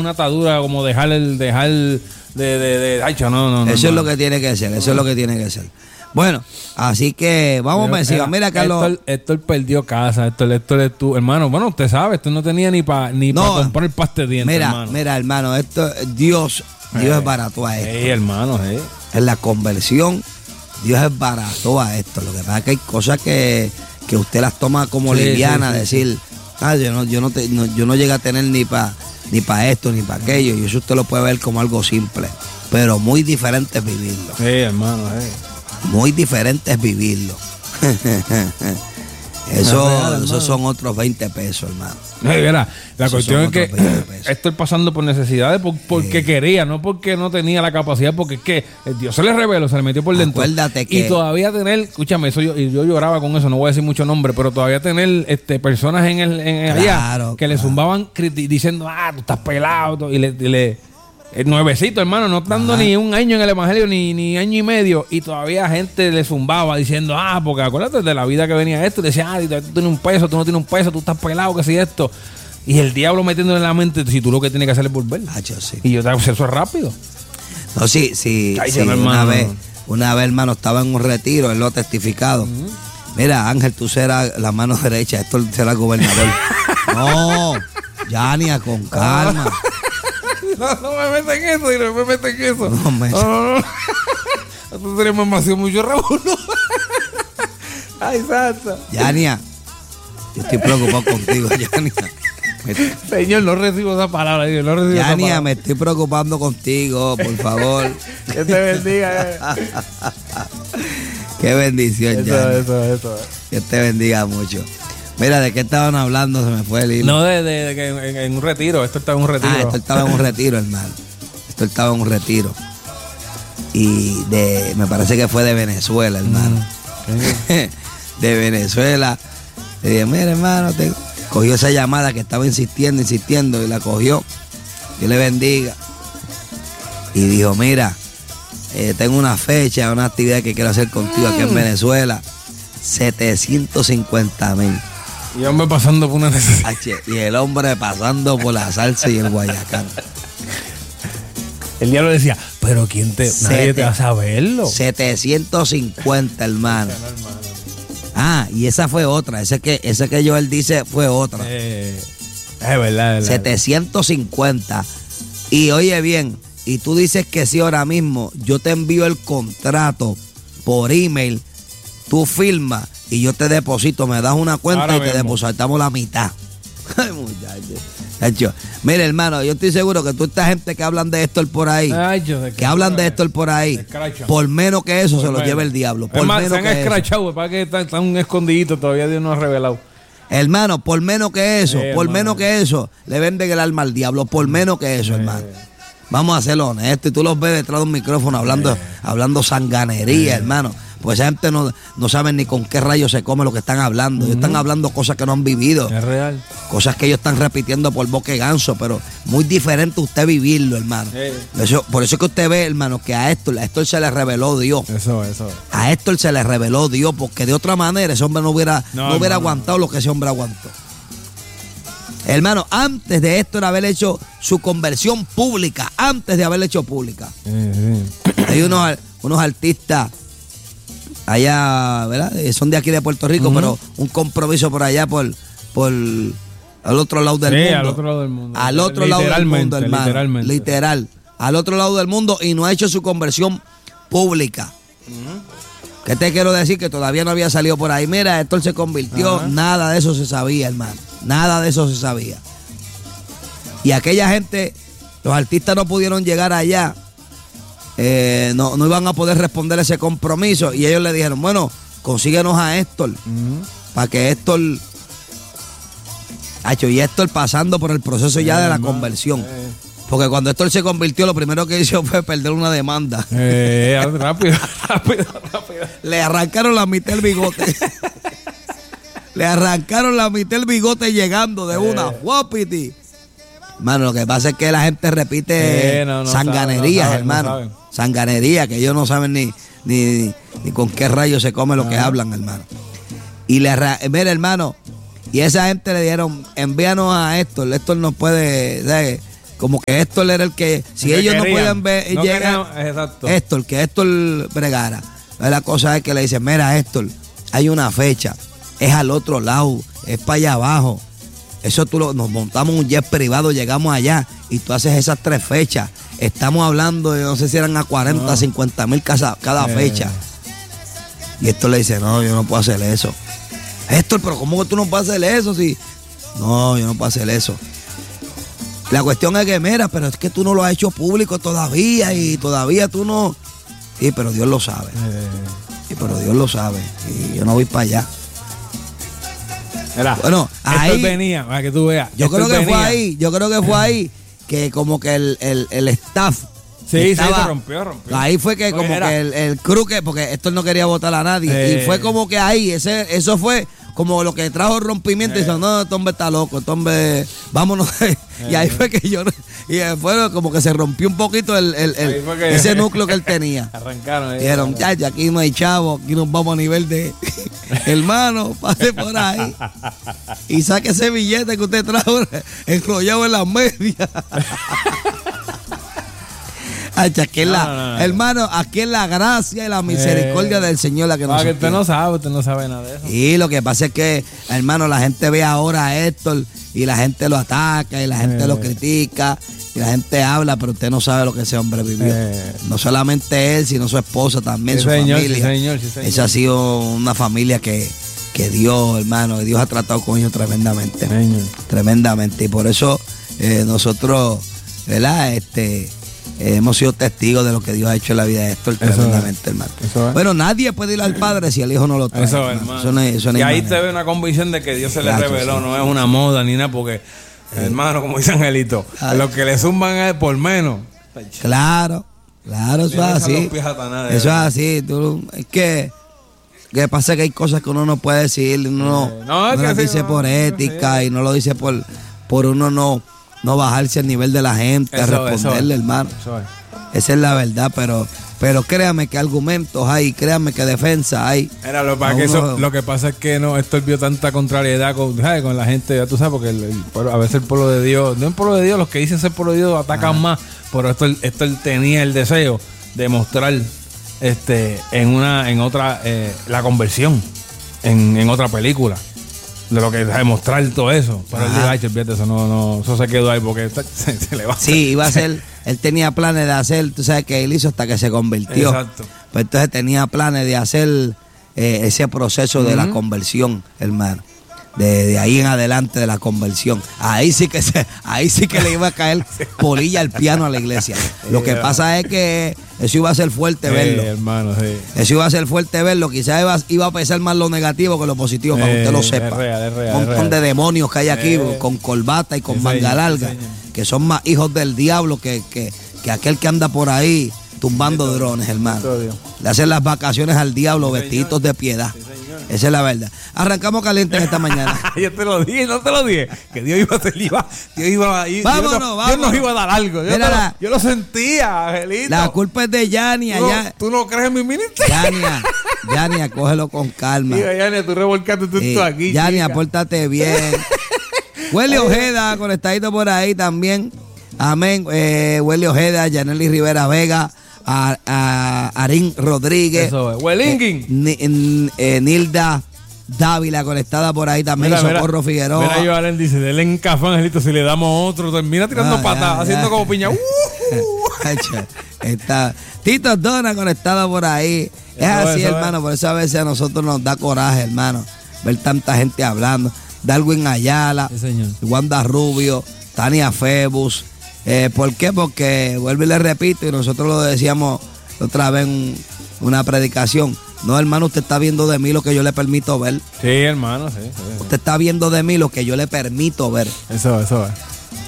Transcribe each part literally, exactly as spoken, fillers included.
una atadura como dejar el, dejar de, de, de, de ay, no, no, no. Eso no. es lo que tiene que ser, eso es lo que tiene que ser. Bueno, así que vamos a decir, mira Carlos. Héctor, Héctor perdió casa, Héctor, Héctor es tu hermano. Bueno, usted sabe, esto no tenía ni para ni no, para comprar el paste de dientes, mira, hermano. Mira, hermano, esto, Dios, Dios Eh, es barato a esto. Sí, hermano, sí. En la conversión, Dios es barato a esto. Lo que pasa es que hay cosas que, que usted las toma como Sí, liviana, sí, sí, decir, ah, yo no, yo no, te, no, yo no llegué a tener ni para ni pa esto, ni para aquello. Y eso usted lo puede ver como algo simple. Pero muy diferente es vivirlo. Sí, hermano, sí. Muy diferente es vivirlo. Eso, real, esos son otros veinte pesos, hermano. No, mira, la Esos cuestión es son que otros veinte pesos. estoy pasando por necesidades por- porque Sí. quería, no porque no tenía la capacidad, porque es que Dios se le reveló, se le metió por dentro. Acuérdate que- Y todavía tener, escúchame, eso yo, y yo lloraba con eso, no voy a decir mucho nombre, pero todavía tener este personas en el en allá Claro, que le claro. zumbaban criti- diciendo, ah, tú estás pelado, y le, y le el nuevecito, hermano, no estando Ajá. ni un año en el evangelio, ni, ni año y medio, y todavía gente le zumbaba diciendo, ah, porque acuérdate de la vida que venía esto, y decía, ah, tú tienes un peso, tú no tienes un peso, tú estás pelado, que si esto. Y el diablo metiéndole en la mente, si tú lo que tienes que hacer es volver. Hacho, sí. Y yo te hago eso es rápido. No, sí, sí, Ay, sí, no, una hermano. vez, una vez, hermano, estaba en un retiro, él lo ha testificado. Mira, Ángel, tú serás la mano derecha, esto será el gobernador. No, Yania, con calma. No, no me meten en eso, y no me meten en eso. No, me- no, no, no. Esto sería demasiado mucho revuelo. Ay, santo. Yania, yo estoy preocupado contigo, Yania. Me- Señor, no recibo esa palabra. Yo no recibo esa Yania, palabra. me estoy preocupando contigo, por favor. Que te bendiga. eh. Qué bendición, Eso, Yania. eso, eso. Dios te bendiga mucho. Mira, ¿de qué estaban hablando? Se me fue el hilo. No, de, de, de que en, en- en un retiro. Esto está en un retiro. Ah, esto estaba en un retiro, hermano. Esto estaba en un retiro. Y de, me parece que fue de Venezuela, hermano. De Venezuela. Le dije, mira, hermano, te... cogió esa llamada que estaba insistiendo, insistiendo, y la cogió. Dios le bendiga. Y dijo, mira, eh, tengo una fecha, una actividad que quiero hacer contigo aquí en Venezuela. setecientos cincuenta mil. Y hombre pasando por una necesidad. H, y el hombre pasando por la salsa y el guayacán. El diablo decía, pero ¿quién te...? Nadie te va a saberlo. setecientos cincuenta, hermano. Ah, y esa fue otra. Ese que, ese que Joel dice fue otra. Eh, es verdad, es verdad. setecientos cincuenta. Y oye bien, y tú dices que sí ahora mismo, yo te envío el contrato por email, tú firmas y yo te deposito, me das una cuenta Ahora y te mismo. depositamos la mitad. Ay, muchacho. Muchacho. Mira, hermano, yo estoy seguro que tú esta gente que hablan de esto por ahí, Ay, yo sé que hablan de esto por ahí, Escrachan. por menos que eso Por se lo menos. lleva el diablo. Es Por más, menos se han que eso. escrachado, para que están, están escondiditos, todavía Dios no ha revelado. Hermano, por menos que eso, Sí, por hermano. menos que eso, le venden el alma al diablo, por menos que eso, hermano. Vamos a hacerlo honesto. Y tú los ves detrás de un micrófono hablando, hablando sanganería, hermano. Pues esa gente no, no sabe ni con qué rayos se come lo que están hablando. Ellos están hablando cosas que no han vivido. Es real. Cosas que ellos están repitiendo por boca y ganso, pero muy diferente usted vivirlo, hermano. Sí. Eso, por eso es que usted ve, hermano, que a Héctor, a Héctor se le reveló Dios. Eso, eso. A Héctor se le reveló Dios, porque de otra manera ese hombre no hubiera, No, no hubiera hermano. aguantado lo que ese hombre aguantó. Hermano, antes de Héctor haber hecho su conversión pública, antes de haberla hecho pública, Sí, sí. hay unos, unos artistas allá, ¿verdad? Eh, Son de aquí de Puerto Rico, Ujú. pero un compromiso por allá, por, por al otro lado del Sí, mundo. al otro lado del mundo. Al otro lado del Literalmente, mundo, hermano. literalmente. Literal. Al otro lado del mundo y no ha hecho su conversión pública. ¿Qué te quiero decir? Que todavía no había salido por ahí. Mira, Héctor se convirtió. Ajá. Nada de eso se sabía, hermano. Nada de eso se sabía. Y aquella gente, los artistas no pudieron llegar allá. Eh, no, no iban a poder responder ese compromiso. Y ellos le dijeron, bueno, consíguenos a Héctor. Ujú. Para que Héctor... Hacho, y Héctor pasando por el proceso ya Eh, de la hermano. conversión. Eh. Porque cuando Héctor se convirtió, lo primero que hizo fue perder una demanda. Eh, rápido, rápido, rápido. Le arrancaron la mitad del bigote. Le arrancaron la mitad del bigote llegando de una. ¡Guapiti! Hermano, lo que pasa es que la gente repite Eh, no, no sanganerías, saben, no saben, hermano. no saben. Sanganería, que ellos no saben ni, ni, ni con qué rayos se come lo que Ajá. hablan, hermano. Y le arra- mira, hermano, y esa gente le dijeron, envíanos a Héctor. Héctor nos puede, ¿sabes? como que Héctor era el que, si Que ellos querían, no podían ver, no llegar, querían- exacto. Héctor, que Héctor bregara. La cosa es que le dicen, mira Héctor, hay una fecha, es al otro lado, es para allá abajo. Eso tú lo, nos montamos un jet privado, llegamos allá y tú haces esas tres fechas. Estamos hablando de, no sé si eran a cuarenta, No. cincuenta mil cada, cada Eh. fecha. Y Héctor le dice, no, yo no puedo hacer eso. Héctor, pero ¿cómo que tú no puedes hacer eso? Si... No, yo no puedo hacer eso. La cuestión es que, mira, pero es que tú no lo has hecho público todavía y todavía tú no... Sí, pero Dios lo sabe. Eh, Sí, pero Dios lo sabe. Y yo no voy para allá. Mira, Bueno, Héctor ahí- venía, para que tú veas. Yo Héctor creo que fue venía. ahí, yo creo que fue ahí que como que el, el, el staff... Sí, estaba- sí, se rompió, rompió. Ahí fue que Porque como era- que el, el crew que, porque Héctor no quería votar a nadie. Eh. Y fue como que ahí, ese, eso fue como lo que trajo el rompimiento. Y dijo, no, este hombre está loco, este hombre, vámonos. Y ahí fue que yo, y fue como que se rompió un poquito el, el- el- Ahí fue que- ese núcleo que él tenía. Arrancaron. ahí. Dijeron, muchachos, aquí no hay chavo, aquí nos vamos a nivel de hermano, pase por ahí y saque ese billete que usted trajo enrollado en las medias. Ay, aquí es No, la, no, no, no. hermano, aquí es la gracia y la misericordia Eh, del Señor la que nos Ah, que usted sostiene. no sabe, usted no sabe nada de eso. Y lo que pasa es que, hermano, la gente ve ahora a Héctor y la gente lo ataca y la gente Eh. lo critica y la gente habla, pero usted no sabe lo que ese hombre vivió. Eh. No solamente él, sino su esposa también, Sí, su señor, familia. sí, señor, sí, señor. Esa ha sido una familia que, que Dios, hermano, y Dios ha tratado con ellos tremendamente. Señor. Tremendamente. Y por eso eh, nosotros, ¿verdad? Este, eh, hemos sido testigos de lo que Dios ha hecho en la vida de Héctor Eso tremendamente, es. hermano. Eso es. Bueno, nadie puede ir al Padre si el Hijo no lo trae. Eso, hermano. hermano. Eso no es- eso no y hay ahí manera. te ve una convicción de que Dios se le Gracias, reveló, sí. no es una moda ni nada, porque, hermano, como dice Angelito, Ay. lo que le zumban es por menos. Claro, claro, eso Le es echan así. los pies a Satanás, de Eso es verdad. así. Tú- es que, que pasa que hay cosas que uno no puede decir, uno Eh, no, no, es que las sí, dice no, por no, ética sí. y no lo dice por, por uno no, no bajarse al nivel de la gente, a Eso, eso responderle, es. hermano. Eso es. Esa es la verdad, pero, pero créame que argumentos hay, créame que defensa hay. Era lo, para A que eso- uno- lo que pasa es que no, esto vio tanta contrariedad con, ¿sabes? Con la gente, ya tú sabes, porque el- el pueblo- a veces el pueblo de Dios, no el pueblo de Dios, los que dicen ser pueblo de Dios atacan más, pero esto, esto él tenía el deseo de mostrar este en una, en otra, eh, la conversión en, en otra película. De lo que de mostrar todo eso. Pero él Ajá. dijo, ay, fíjate, eso no, no, eso se quedó ahí porque está- se, se le va. Sí, iba a ser, él tenía planes de hacer, tú sabes que él hizo hasta que se convirtió. Exacto. Pues entonces tenía planes de hacer eh, ese proceso de la conversión, hermano. De, de ahí en adelante de la conversión. Ahí sí que se, ahí sí que le iba a caer polilla al piano a la iglesia. Lo que pasa es que eso iba a ser fuerte verlo. Eh, hermano, sí. Eso iba a ser fuerte verlo. Quizás iba, iba a pesar más lo negativo que lo positivo, para que Eh, usted lo es sepa. real, es real, Un es montón real. de demonios que hay aquí Eh. con corbata y con Sí, manga señor, larga, sí, señor. que son más hijos del diablo que, que, que aquel que anda por ahí tumbando drones, hermano. Bendito Dios. Le hacen las vacaciones al diablo, Sí, vestiditos de piedad. Sí, señor. Esa es la verdad. Arrancamos calientes esta mañana. Yo te lo dije, no te lo dije. Que Dios iba a hacer, iba, Dios iba a ir. Vámonos, Dios, no- Dios vámonos. nos iba a dar algo. Yo, Mira te lo, la- yo lo sentía, Angelito. La culpa es de Yania. ¿Tú, no, Ya, tú no crees en mi ministerio. Yania, Yania, cógelo con calma. Mira, Yania, tú revolcaste tú Eh, esto aquí. Yania, chica. pórtate bien. Huele Ojeda, conectadito por ahí también. Amén. Eh, Huele Ojeda, Yaneli Rivera Vega, a, a Arín Rodríguez. Eso es. Huelinguin. Eh, Ni- n- eh, Nilda Dávila conectada por ahí también. Mira, mira, Socorro Figueroa. Mira, Joalen dice, denle en café, Angelito, si le damos otro. Termina tirando Ah, patas, ya, haciendo ya. como piña. Uh, Hacha, Está Tito Dona conectada por ahí. Es Eso así, es, eso hermano. Por eso a veces a nosotros nos da coraje, hermano, ver tanta gente hablando. Darwin Ayala, Sí, señor. Wanda Rubio, Tania Febus. Eh, ¿Por qué? Porque, vuelvo y le repito, y nosotros lo decíamos otra vez en una predicación. No, hermano, usted está viendo de mí lo que yo le permito ver. Sí, hermano, sí. sí, sí. Usted está viendo de mí lo que yo le permito ver. Eso, eso es.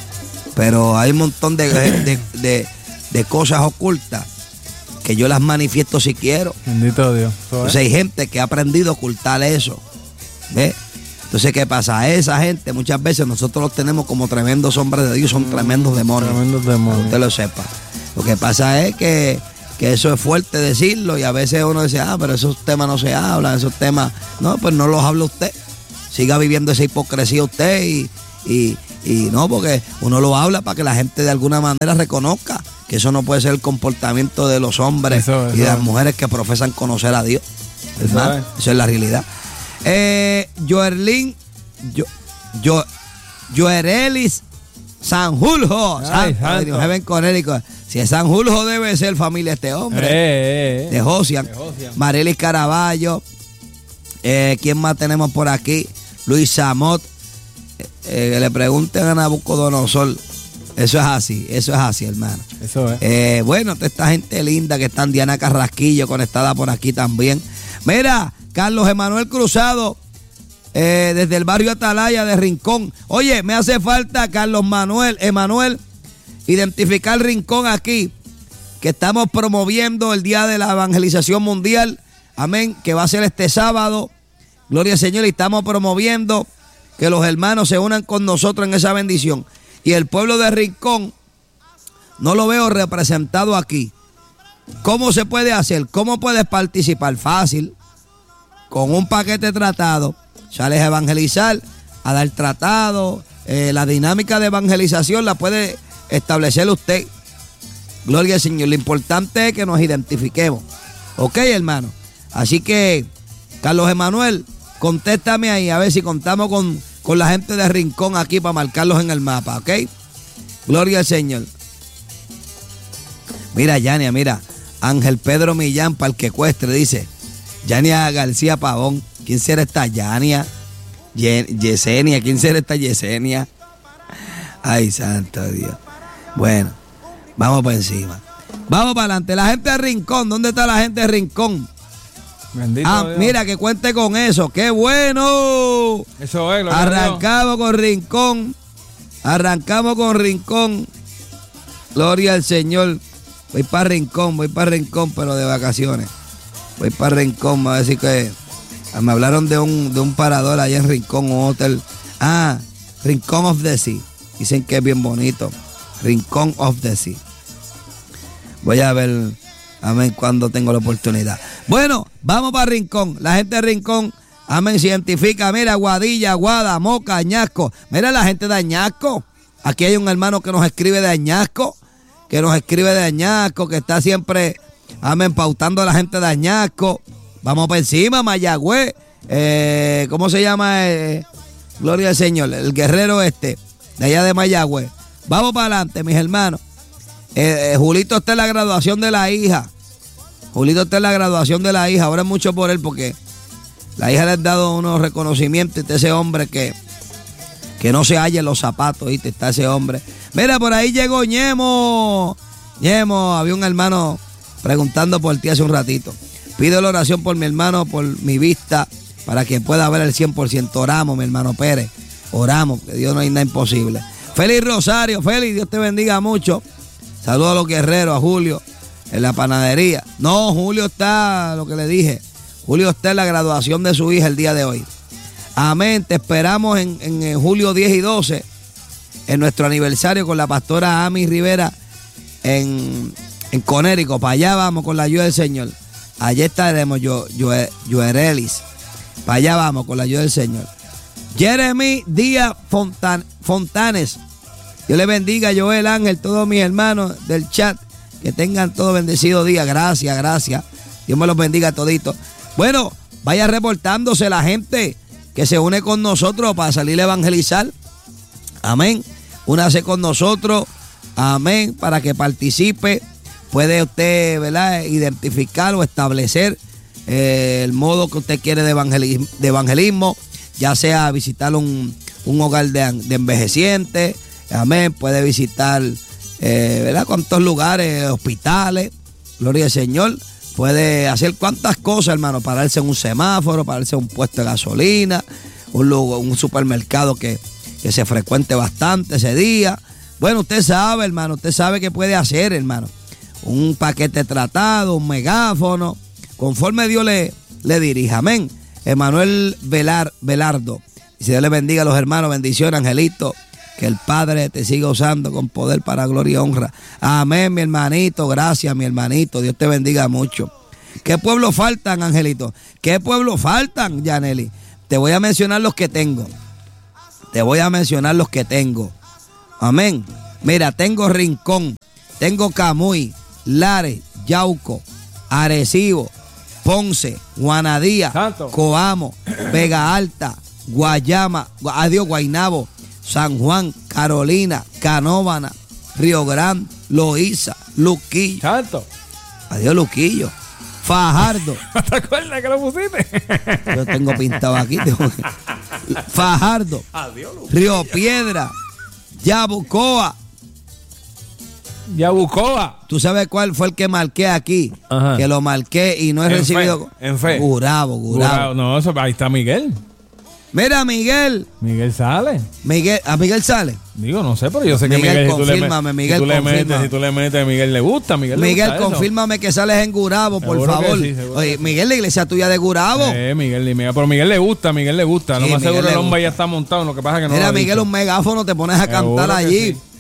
Pero hay un montón de, de, de- de cosas ocultas que yo las manifiesto si quiero. Bendito Dios. Eso es. Entonces hay gente que ha aprendido a ocultar eso. ¿Ves? Entonces, ¿qué pasa? A esa gente muchas veces nosotros los tenemos como tremendos hombres de Dios, son tremendos demonios. Tremendos Para que demonios. usted lo sepa. Lo que pasa es que, que eso es fuerte decirlo y a veces uno dice, ah, pero esos temas no se hablan, esos temas. No, pues no los habla usted. Siga viviendo esa hipocresía usted y, y, y no, porque uno lo habla para que la gente de alguna manera reconozca que eso no puede ser el comportamiento de los hombres eso, eso. y de las mujeres que profesan conocer a Dios. Eso es, eso es la realidad. Eh, Joerlin, yo, yo, Joerelis Sanjurjo, si es Sanjurjo debe ser familia este hombre, eh, eh, de Josian, de Josian. Marelis Caraballo, eh, ¿quién más tenemos por aquí? Luis Samot, eh, eh, le pregunten a Nabucodonosor. Eso es así, eso es así, hermano. Eso es. Eh, bueno, toda esta gente linda que están, Diana Carrasquillo conectada por aquí también. Mira, Carlos Emanuel Cruzado, eh, desde el barrio Atalaya de Rincón. Oye, me hace falta, Carlos Manuel, Emanuel, identificar Rincón aquí, que estamos promoviendo el Día de la Evangelización Mundial. Amén, que va a ser este sábado. Gloria al Señor, y estamos promoviendo que los hermanos se unan con nosotros en esa bendición. Y el pueblo de Rincón no lo veo representado aquí. ¿Cómo se puede hacer? ¿Cómo puedes participar? Fácil. Con un paquete tratado, sales a evangelizar, a dar tratado. Eh, la dinámica de evangelización la puede establecer usted. Gloria al Señor. Lo importante es que nos identifiquemos. Ok, hermano. Así que, Carlos Emanuel, contéstame ahí a ver si contamos con, con la gente de Rincón aquí para marcarlos en el mapa, ¿ok? Gloria al Señor. Mira, Yania, mira. Ángel Pedro Millán, Parque Ecuestre, dice. Yania García Pavón. ¿Quién será esta Yania? Yesenia. ¿Quién será esta Yesenia? Ay, santo Dios. Bueno, vamos por encima. Vamos para adelante. La gente de Rincón. ¿Dónde está la gente de Rincón? Bendito ah, Dios. Mira, que cuente con eso. ¡Qué bueno! Eso es. Lo Arrancamos con Rincón. Arrancamos con Rincón. Gloria al Señor. Voy para Rincón, voy para Rincón, pero de vacaciones. Voy para Rincón, me va a decir que me hablaron de un, de un parador allá en Rincón, un hotel. Ah, Rincón of the Sea. Dicen que es bien bonito. Rincón of the Sea. Voy a ver, amén, cuando tengo la oportunidad. Bueno, vamos para Rincón. La gente de Rincón, amén, se identifica. Mira, Guadilla, Guada, Moca, Añasco. Mira la gente de Añasco. Aquí hay un hermano que nos escribe de Añasco. Que nos escribe de Añasco, que está siempre, amén, pautando a la gente de Añasco. Vamos para encima, Mayagüez. Eh, ¿Cómo se llama? Eh, Gloria al Señor, el guerrero este, de allá de Mayagüez. Vamos para adelante, mis hermanos. Eh, eh, Julito está en la graduación de la hija. Julito está en la graduación de la hija. Ahora es mucho por él porque la hija le ha dado unos reconocimientos de ese hombre que, que no se halla en los zapatos, ¿viste? Está ese hombre. Mira, por ahí llegó Ñemo. Ñemo, había un hermano preguntando por ti hace un ratito. Pido la oración por mi hermano, por mi vista, para que pueda ver el cien por ciento. Oramos, mi hermano Pérez. Oramos, que Dios no hay nada imposible. Félix Rosario, Félix, Dios te bendiga mucho. Saludos a los guerreros, a Julio, en la panadería. No, Julio está, lo que le dije, Julio está en la graduación de su hija el día de hoy. Amén, te esperamos en, en, en julio diez y doce. En nuestro aniversario con la pastora Ami Rivera en, en Conérico. Para allá vamos con la ayuda del Señor. Allá estaremos, yo, yo, Joerelis. Para allá vamos con la ayuda del Señor. Jeremy Díaz Fontan, Fontanes. Dios le bendiga, Joel Ángel, todos mis hermanos del chat. Que tengan todo bendecido día. Gracias, gracias. Dios me los bendiga toditos. Bueno, vaya reportándose la gente que se une con nosotros para salir a evangelizar. Amén. Únase con nosotros. Amén. Para que participe. Puede usted, ¿verdad?, identificar o establecer eh, el modo que usted quiere de evangelismo, de evangelismo ya sea visitar un, un hogar de, de envejecientes. Amén. Puede visitar, eh, ¿verdad?, cuántos lugares, hospitales. Gloria al Señor. Puede hacer cuantas cosas, hermano. Pararse en un semáforo, pararse en un puesto de gasolina, un, lugar, un supermercado que, que se frecuente bastante ese día. Bueno, usted sabe, hermano. Usted sabe qué puede hacer, hermano. Un paquete tratado, un megáfono, conforme Dios le, le dirija. Amén. Emanuel Velar, Velardo. Y si Dios le bendiga a los hermanos, bendiciones, Angelito. Que el Padre te siga usando con poder para gloria y honra. Amén, mi hermanito. Gracias, mi hermanito. Dios te bendiga mucho. ¿Qué pueblos faltan, Angelito? ¿Qué pueblos faltan, Yaneli? Te voy a mencionar los que tengo. te voy a mencionar los que tengo. Amén. Mira, tengo Rincón, tengo Camuy, Lares, Yauco, Arecibo, Ponce, Juanadía, Santo. Coamo, Vega Alta, Guayama, adiós, Guaynabo, San Juan, Carolina, Canóvana, Río Grande, Loíza, Luquillo. Santo. Adiós, Luquillo. Fajardo. ¿Te acuerdas que lo pusiste? Yo tengo pintado aquí. Tengo... Fajardo. Adiós, Luquillo. Río Piedra, Yabucoa. Yabucoa. ¿Tú sabes cuál fue el que marqué aquí? Ajá. Que lo marqué y no he En recibido. fe, en fe. Gurabo, Gurabo. Gurabo. No, eso, ahí está Miguel. Mira, Miguel. Miguel sale. Miguel, ¿a Miguel sale? Digo, no sé, pero yo sé que Miguel, Miguel, si tú le, confírmame, met- Miguel, si tú le metes, confírmame. si tú le metes, a Miguel le gusta, Miguel, le Miguel, gusta eso. confírmame que sales en Gurabo, por Seguro que favor. sí, seguro Oye, que sí. Miguel, la iglesia tuya de Gurabo. Eh, Miguel, Miguel, pero Miguel le gusta, Miguel le gusta. Sí, No más Miguel seguro le el hombre gusta. ya está montado, lo que pasa es que no Mira, lo ha Miguel, dicho. un megáfono te pones a Seguro cantar que allí. sí.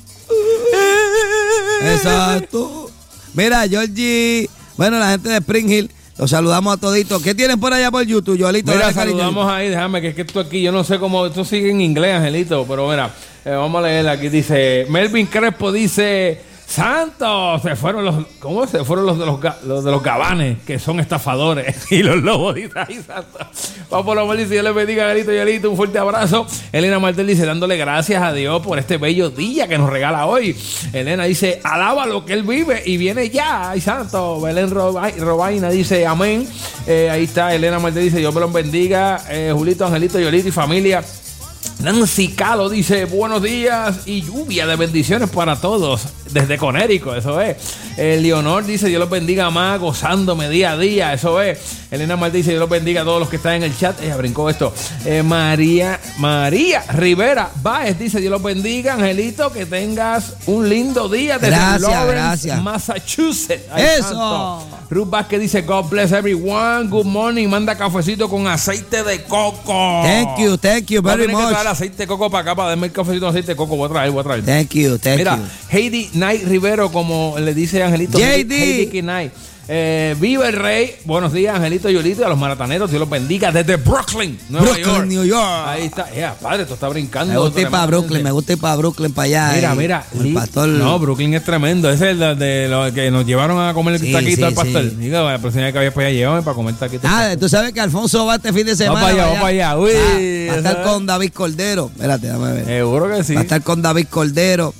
Exacto. Mira, Georgie, bueno, la gente de Spring Hill, los saludamos a toditos. ¿Qué tienen por allá por YouTube, Yolito? Mira, Dale, cariño. saludamos ahí, déjame que es que esto aquí, yo no sé cómo, esto sigue en inglés, Angelito, pero mira, eh, vamos a leer aquí, dice, Melvin Crespo dice, Santos, se fueron los, ¿cómo se fueron los de los, ga- los de los gabanes, que son estafadores, y los lobos, dice ahí, Santos. Vamos por lo dice, Dios les bendiga, Angelito y Angelito, un fuerte abrazo. Elena Martel dice, dándole gracias a Dios por este bello día que nos regala hoy. Elena dice, alaba lo que él vive y viene ya, ay, Santo. Belén Roba- Robaina dice, amén. Eh, ahí está, Elena Martel dice, Dios me los bendiga. Eh, Julito, Angelito, Yolito y familia. Nancy Calo dice, buenos días y lluvia de bendiciones para todos desde Conérico, eso es. Eh, Leonor dice, Dios los bendiga más, gozándome día a día, eso es. Elena Martí dice, Dios los bendiga a todos los que están en el chat. Ella brincó esto. Eh, María, María Rivera Báez dice, Dios los bendiga, Angelito, que tengas un lindo día desde Gracias, Lawrence, gracias. Massachusetts. Ay, Eso. santo. Ruth Vázquez dice, God bless everyone, good morning, manda cafecito con aceite de coco. Thank you, thank you Voy a very tener que much. traer aceite de coco para acá para darme el cafecito de aceite de coco. Voy a traer, voy a traer. Thank you, thank Mira, you. Heidi Knight Rivero, como le dice Angelito. J D. Heidi Knight. Eh, viva el rey. Buenos días, Angelito Yolito, y a los marataneros. Dios los bendiga desde Brooklyn, Nueva Brooklyn, York. New York. Ahí está. Ya, padre, esto está brincando. Me gusta ir para tremendamente. Brooklyn, me gusta ir para Brooklyn, para allá. Mira, eh, mira. con el Lee- pastor. No, Brooklyn es tremendo. Ese es el de, de lo que nos llevaron a comer el Sí, taquito sí, al pastel. sí. Diga, la próxima vez que vayas para allá, llévame para comer taquito. al Ah, pastel. tú sabes que Alfonso va este fin de semana. para allá, vamos para allá. Uy, Ah, va a estar ¿sabes? con David Cordero. Espérate, déjame ver. Seguro que sí. Va a estar con David Cordero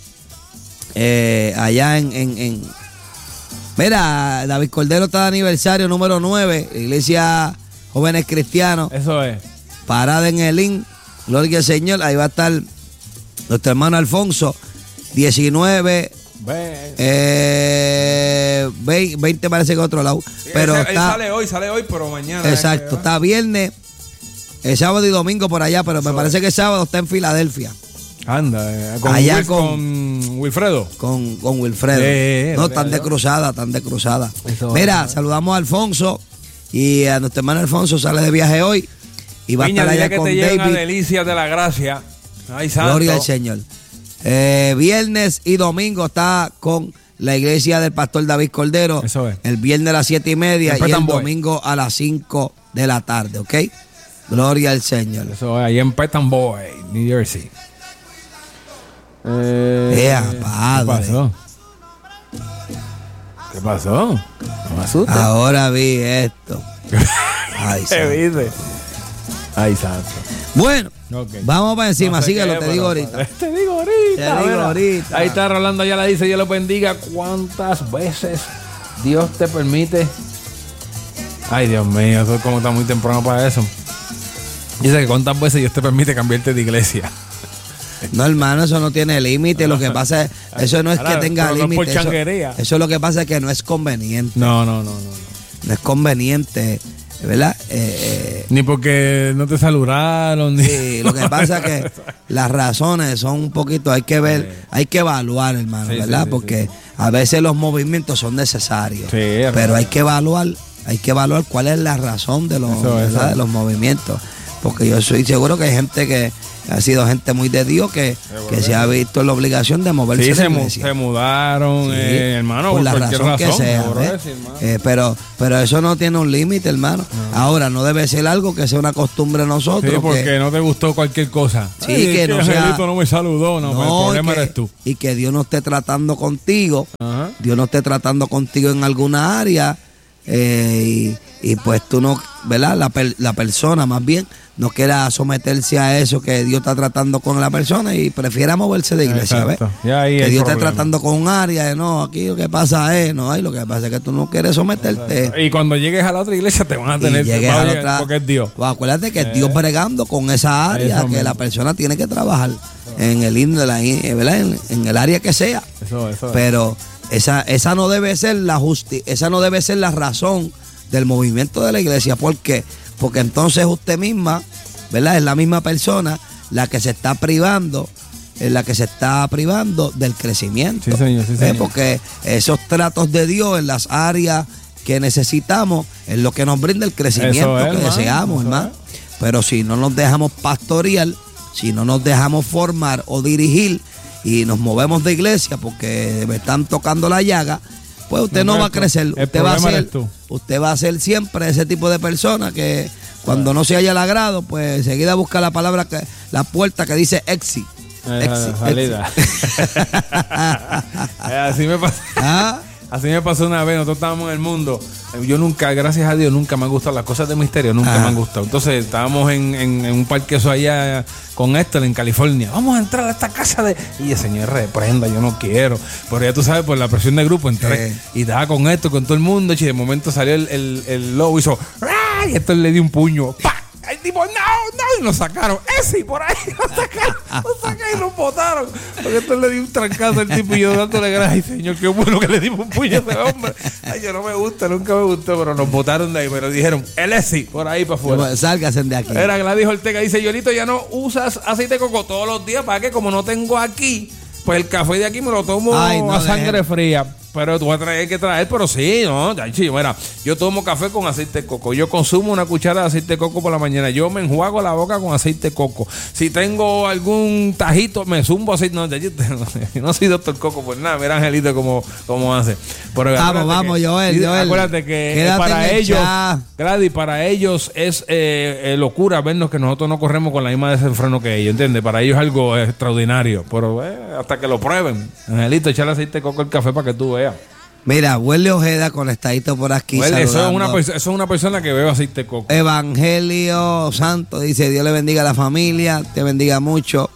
eh, allá en, en, en- Mira, David Cordero está de aniversario número nueve, Iglesia Jóvenes Cristianos, Eso es. parada en el I N, gloria al Señor. Ahí va a estar nuestro hermano Alfonso, diecinueve, Ve. eh, veinte, veinte parece que otro lado. Pero Ese- él está, sale hoy, sale hoy, pero mañana. exacto, está viernes, el sábado y domingo por allá, pero me Eso parece que el sábado está en Filadelfia. Anda, eh, con, Allá Wil- con- con Wilfredo. Con, con Wilfredo. Eh, eh, no, dale, tan de dale. cruzada, tan de cruzada. Eso, Mira, eso. saludamos a Alfonso y a nuestro hermano Alfonso sale de viaje hoy y va Piña, a estar dile allá que con te lleven a David. Delicias de la Gracia. Ay, santo. Gloria al Señor. Eh, viernes y domingo está con la iglesia del pastor David Cordero. Eso es. El viernes a las siete y media En y el Petan Boy. domingo a las cinco de la tarde, ¿ok? Gloria al Señor. Eso es, ahí en Petan Boy, New Jersey. Eh, Ea, ¿Qué padre. pasó? ¿Qué pasó? No me asustes. Ahora vi esto. Ay, ¿Qué santo. viste? Ay, santo. Bueno, Ok. vamos para encima, No sé síguelo, qué, te pero- digo ahorita. Te digo ahorita. Te digo mira. ahorita. Ahí está Rolando, ya la dice, Dios los bendiga. ¿Cuántas veces Dios te permite? Ay, Dios mío, eso es como está muy temprano para eso. Dice que cuántas veces Dios te permite cambiarte de iglesia. No, hermano, eso no tiene límite. Lo que pasa es, eso no es que Ahora, tenga pero no es por límite. Eso, changuería. eso es lo que pasa es que no es conveniente. No, no, no, no. no. No es conveniente, ¿verdad? Eh, Ni porque no te saludaron. Ni... eh, sí, lo que pasa es que las razones son un poquito, hay que ver, hay que evaluar, hermano, Sí, sí, ¿verdad? sí, Porque sí. a veces los movimientos son necesarios. Sí, es pero verdad. hay que evaluar, hay que evaluar cuál es la razón de los, Eso, ¿verdad? eso. de los movimientos. porque yo soy seguro que hay gente que ha sido gente muy de Dios que, que se ha visto en la obligación de moverse sí, de se, la mu- iglesia. se mudaron, Sí, eh, hermano, por por la cualquier razón, razón. que sea, seguro ¿ves? que sí, hermano. Eh, pero, pero eso no tiene un límite, hermano. No. Ahora, no debe ser algo que sea una costumbre de nosotros. Sí, porque que, no te gustó cualquier cosa. Sí, Ay, que es no sea- Angelito no me saludó, no, no, el problema y que, eres tú. y que Dios no esté tratando contigo, Ajá. Dios no esté tratando contigo en alguna área, eh, y, y pues tú no, ¿verdad? La, per- la persona más bien no quiera someterse a eso que Dios está tratando con la persona y prefiera moverse de iglesia, ¿ves? Exacto. Ya ahí Que el Dios esté problema. tratando con un área, de, no, aquí lo que pasa es, no, hay lo que pasa es que tú no quieres someterte. Y cuando llegues a la otra iglesia te van a Y tener llegues va a la bien, otra- porque es Dios. Pues acuérdate que es Eh. Dios bregando con esa área Eso que mismo. la persona tiene que trabajar en el in- de la in- ¿verdad? En, en el área que sea. Eso, eso. Pero esa, esa no debe ser la justi esa no debe ser la razón del movimiento de la iglesia. ¿Por qué? Porque entonces usted misma, ¿verdad? Es la misma persona la que se está privando, es la que se está privando del crecimiento. Sí, señor, sí, ¿Eh? señor. Porque esos tratos de Dios en las áreas que necesitamos es lo que nos brinda el crecimiento Eso es, que hermano, deseamos, eso hermano. es. Pero si no nos dejamos pastorear, si no nos dejamos formar o dirigir y nos movemos de iglesia porque me están tocando la llaga, pues usted no, No, va a pero crecer. el Usted va a problema ser, eres tú. usted va a ser siempre ese tipo de persona que cuando no se haya el agrado, pues enseguida busca la palabra que, la puerta que dice exit. Eh, Exit, salida. Eh, así me pasó. Ah, Así me pasó una vez, nosotros estábamos en el mundo. Yo nunca, gracias a Dios, nunca me han gustado las cosas de misterio, nunca Ajá. me han gustado. Entonces estábamos en, en, en un parque eso allá con Héctor en California. Vamos a entrar a esta casa de. Y el señor reprenda, yo no quiero. Pero ya tú sabes, por la presión del grupo entré. Sí. Y estaba con esto, con todo el mundo. Y de momento salió el, el, el lobo y hizo. ¡Ah! Y Héctor le dio un puño. ¡Pah! El tipo, no, no, y nos sacaron. Ese, y por ahí nos sacaron, nos sacaron y nos botaron. Porque esto le dio un trancazo al tipo y yo dándole gracias. Ay, señor, qué bueno que le dimos un puño a ese hombre. Ay, yo no me gusta, nunca me gustó, pero nos botaron de ahí. Pero dijeron, el ese, por ahí para afuera. sálgase de aquí. Era Gladys Ortega, dice, Yolito, ya no usas aceite de coco todos los días, para que como no tengo aquí, pues el café de aquí me lo tomo Ay, no, a sangre deje. fría. Pero tú vas a traer que traer, pero sí, ¿no? Ay, chico, mira, yo tomo café con aceite de coco. Yo consumo una cuchara de aceite de coco por la mañana. Yo me enjuago la boca con aceite de coco. Si tengo algún tajito, me zumbo aceite. No, yo, yo no soy doctor Coco, pues nada, mira Angelito cómo, cómo hace. Pero Vamos, acuérdate vamos, que- Joel, sí, Joel. Acuérdate que Quédate para en el ellos, chat. Gladys, para ellos es eh, eh, locura vernos que nosotros no corremos con la misma desenfreno que ellos, ¿entiendes? Para ellos es algo extraordinario. Pero eh, hasta que lo prueben. Angelito, echarle aceite de coco al café para que tú veas. Mira, Huele Ojeda conectadito por aquí. Well, eso, es saludando. una, perso- eso es una persona que bebe aceite de coco. Evangelio Santo dice: Dios le bendiga a la familia, te bendiga mucho.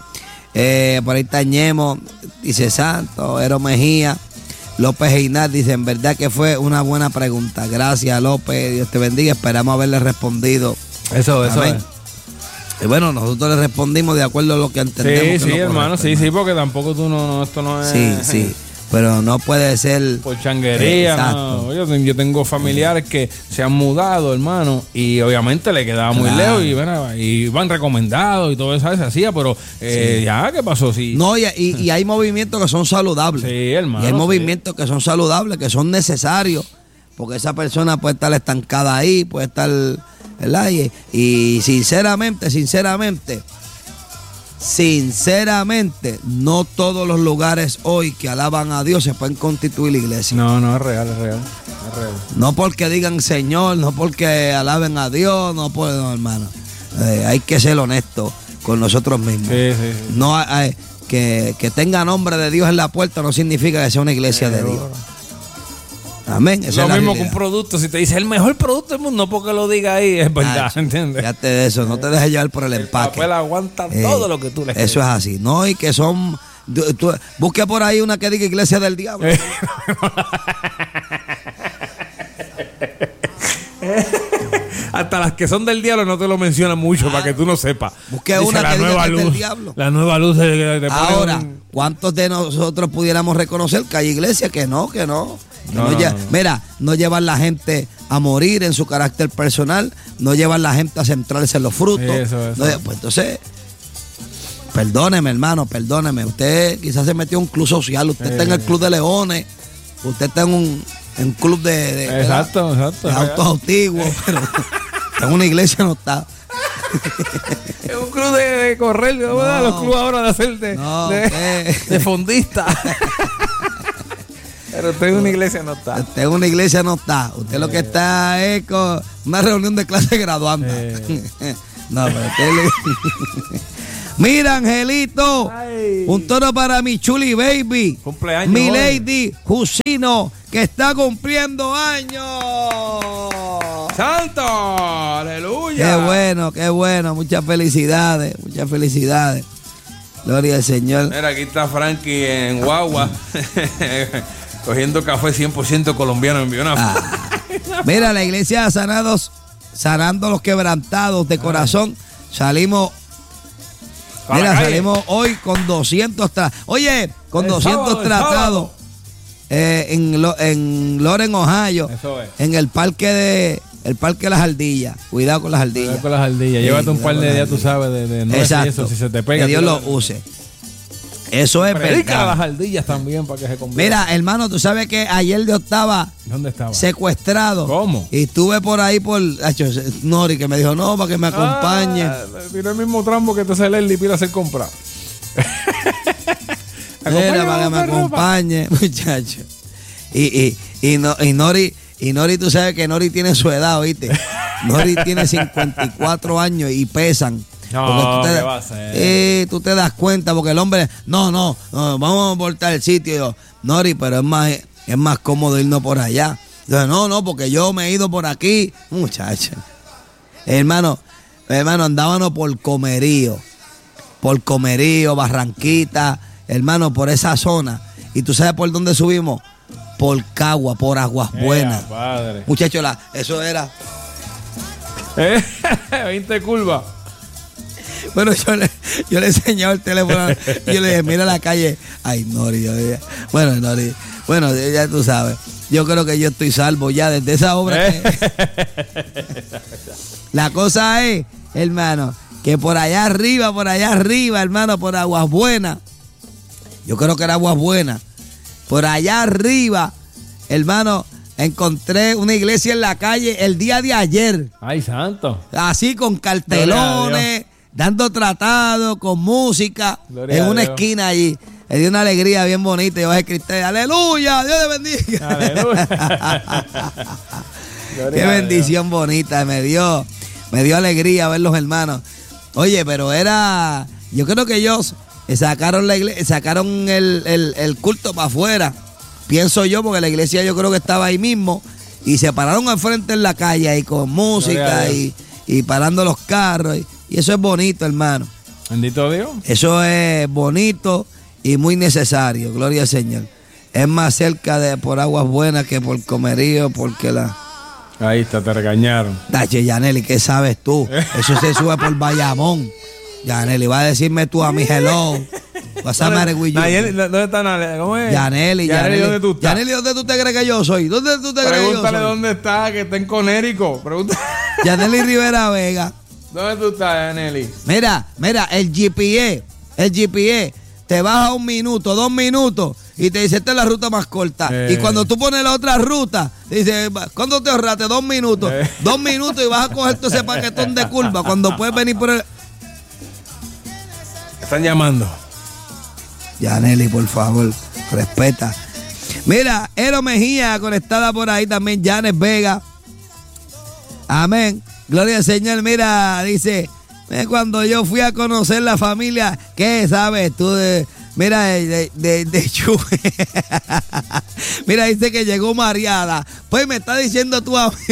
Eh, por ahí está Ñemo, dice Santo, Ero Mejía. López Einar dice: en verdad que fue una buena pregunta. Gracias, López, Dios te bendiga. Esperamos haberle respondido. Eso, eso Amén. es. Y bueno, nosotros le respondimos de acuerdo a lo que entendemos. Sí, que sí, es lo hermano, correcto, sí, sí, porque tampoco tú no, no esto no es... Sí, sí, pero no puede ser Por changuería, Exacto. no. Yo, ten- yo tengo familiares que se han mudado, hermano, y obviamente le quedaba muy Claro. lejos y, bueno, y van recomendados y todo eso se hacía, pero eh, ya, ¿qué pasó? Sí, No, y, y- y hay movimientos que son saludables. Sí, hermano, Y hay sí. movimientos que son saludables, que son necesarios, porque esa persona puede estar estancada ahí, puede estar, ¿verdad? Y, y sinceramente, sinceramente, sinceramente, no todos los lugares hoy que alaban a Dios se pueden constituir iglesia. No, no, es real, es real. Es real. No porque digan Señor, no porque alaben a Dios, no por, no, hermano. Eh, hay que ser honesto con nosotros mismos. Sí, sí, sí. No hay- hay- que, que tenga nombre de Dios en la puerta no significa que sea una iglesia de Dios. Amén. Esa Lo es la mismo que realidad. un producto, si te dice el mejor producto del mundo, no porque lo diga ahí, es verdad, Nacho, ¿entiendes? Fíjate de eso, no te dejes llevar por el El empaque. papel aguanta Eh, todo lo que tú le Eso es así, ¿no? Y que son. tú- tú- busque por ahí una que diga iglesia del diablo. Eh. Hasta las que son del diablo no te lo mencionan mucho para que tú no sepas. Busque Dice, una la que diga nueva que es del luz. diablo. La nueva luz de, de- de- Ahora, pone un- ¿cuántos de nosotros pudiéramos reconocer que hay iglesias que no, que no? Que No, no no, lle- no, no. Mira, no llevan la gente a morir en su carácter personal, no llevan la gente a centrarse en los frutos. Eso, eso. No lle- pues entonces, perdóneme, hermano, perdóneme. Usted quizás se metió en un club social, usted está en el club de leones, usted está en un, en un club de, de- Exacto, exacto. de autos antiguos, pero en una iglesia no está. Es un club de, de correr, no, los clubes ahora de hacer de, no, de, de fondista. Pero usted en una iglesia no está. Usted en una iglesia no está. Usted eh. lo que está es con una reunión de clase graduanda. Eh. No, pero usted le... Mira, Angelito. Ay. Un toro para mi chuli baby. Cumpleaños. Mi lady Jusino, que está cumpliendo años. ¡Santo! ¡Aleluya! Qué bueno, qué bueno. Muchas felicidades, muchas felicidades. Gloria al Señor. Mira, aquí está Frankie en Guagua. Cogiendo café cien por ciento colombiano. Envió una... ah. Mira, la iglesia sanados, sanando los quebrantados de corazón. Salimos. Mira, salimos hoy con doscientos tra- Oye, con el doscientos sábado, tratados eh, en, lo, en Loren, Ohio. Eso es. En el parque de el parque de las ardillas. Cuidado con las ardillas. Cuidado con las ardillas. Sí, llévate un par de días, tú sabes, de, de no exacto. Eso, si se te pega. Que Dios lo use. Eso es Predica verdad. a las ardillas también para que se conviertan. Mira, hermano, tú sabes que ayer yo estaba, ¿dónde estaba? Secuestrado. ¿Cómo? Y estuve por ahí por hecho, Nori, que me dijo, no, para que me acompañe. Ah, tiene el mismo trambo que te sale el Lipi a hacer comprar. Mira, para que me acompañe, muchacho. Y, y, y, no, y Nori, y Nori, tú sabes que Nori tiene su edad, ¿oíste? Nori tiene cincuenta y cuatro años y pesan. No, tú te, ¿qué va a hacer? Eh, tú te das cuenta porque el hombre, no, no, no vamos a voltar el sitio. Yo, Nori, pero es más, es más cómodo irnos por allá. Yo, no, no, porque yo me he ido por aquí. Muchacho. Hermano, hermano, andábamos por Comerío. Por Comerío, Barranquita, hermano, por esa zona. ¿Y tú sabes por dónde subimos? Por Cagua, por Aguas Buenas. Eh, Muchacho, la, eso era. Eh, veinte curvas. Bueno, yo le, yo le enseñaba el teléfono y yo le dije, mira la calle. Ay, Nori. Yo dije, bueno, Nori, bueno, ya tú sabes. Yo creo que yo estoy salvo ya desde esa obra. Eh. Que... La cosa es, hermano, que por allá arriba, por allá arriba, hermano, por Aguas Buenas. Yo creo que era Aguas Buenas. Por allá arriba, hermano, encontré una iglesia en la calle el día de ayer. Ay, santo. Así con cartelones, dando tratado, con música, Gloria en una esquina allí. Me dio una alegría bien bonita. Y yo bajé Cristel, aleluya, Dios te bendiga. Aleluya. Qué bendición bonita, me dio, me dio alegría ver los hermanos. Oye, pero era, yo creo que ellos sacaron la iglesia, sacaron el, el, el culto para afuera. Pienso yo, porque la iglesia yo creo que estaba ahí mismo. Y se pararon al frente en la calle ahí con música y, y parando los carros. Y, y eso es bonito, hermano. Bendito Dios. Eso es bonito y muy necesario, gloria al Señor. Es más cerca de por Aguas Buenas que por Comerío, porque la... Ahí está, te regañaron. Dache, Yaneli, ¿qué sabes tú? Eso se sube por Bayamón. Yaneli, va a decirme tú a mi hello. Vas a Marigüillo. ¿Dónde está Yaneli? ¿Cómo es? Yaneli, Yaneli, ¿dónde tú estás? Yaneli, ¿dónde tú te crees que yo soy? ¿Dónde tú te crees que yo soy? Pregúntale dónde está, que está en Conérico. Pregúntale. Yaneli Rivera Vega. ¿Dónde tú estás, Yaneli? Mira, mira, el G P S, el G P S te baja un minuto, dos minutos y te dice, esta es la ruta más corta. Eh. Y cuando tú pones la otra ruta, dice, ¿cuándo te ahorraste? Dos minutos. Eh. Dos minutos y vas a coger todo ese paquetón de curva cuando puedes venir por el... Están llamando. Yaneli, por favor, respeta. Mira, Ero Mejía conectada por ahí también, Janes Vega. Amén. Gloria al Señor. Mira, dice, cuando yo fui a conocer la familia, ¿qué sabes tú de... Mira, de, de, de Chu. Mira, dice que llegó mareada. Pues me está diciendo tú a mí.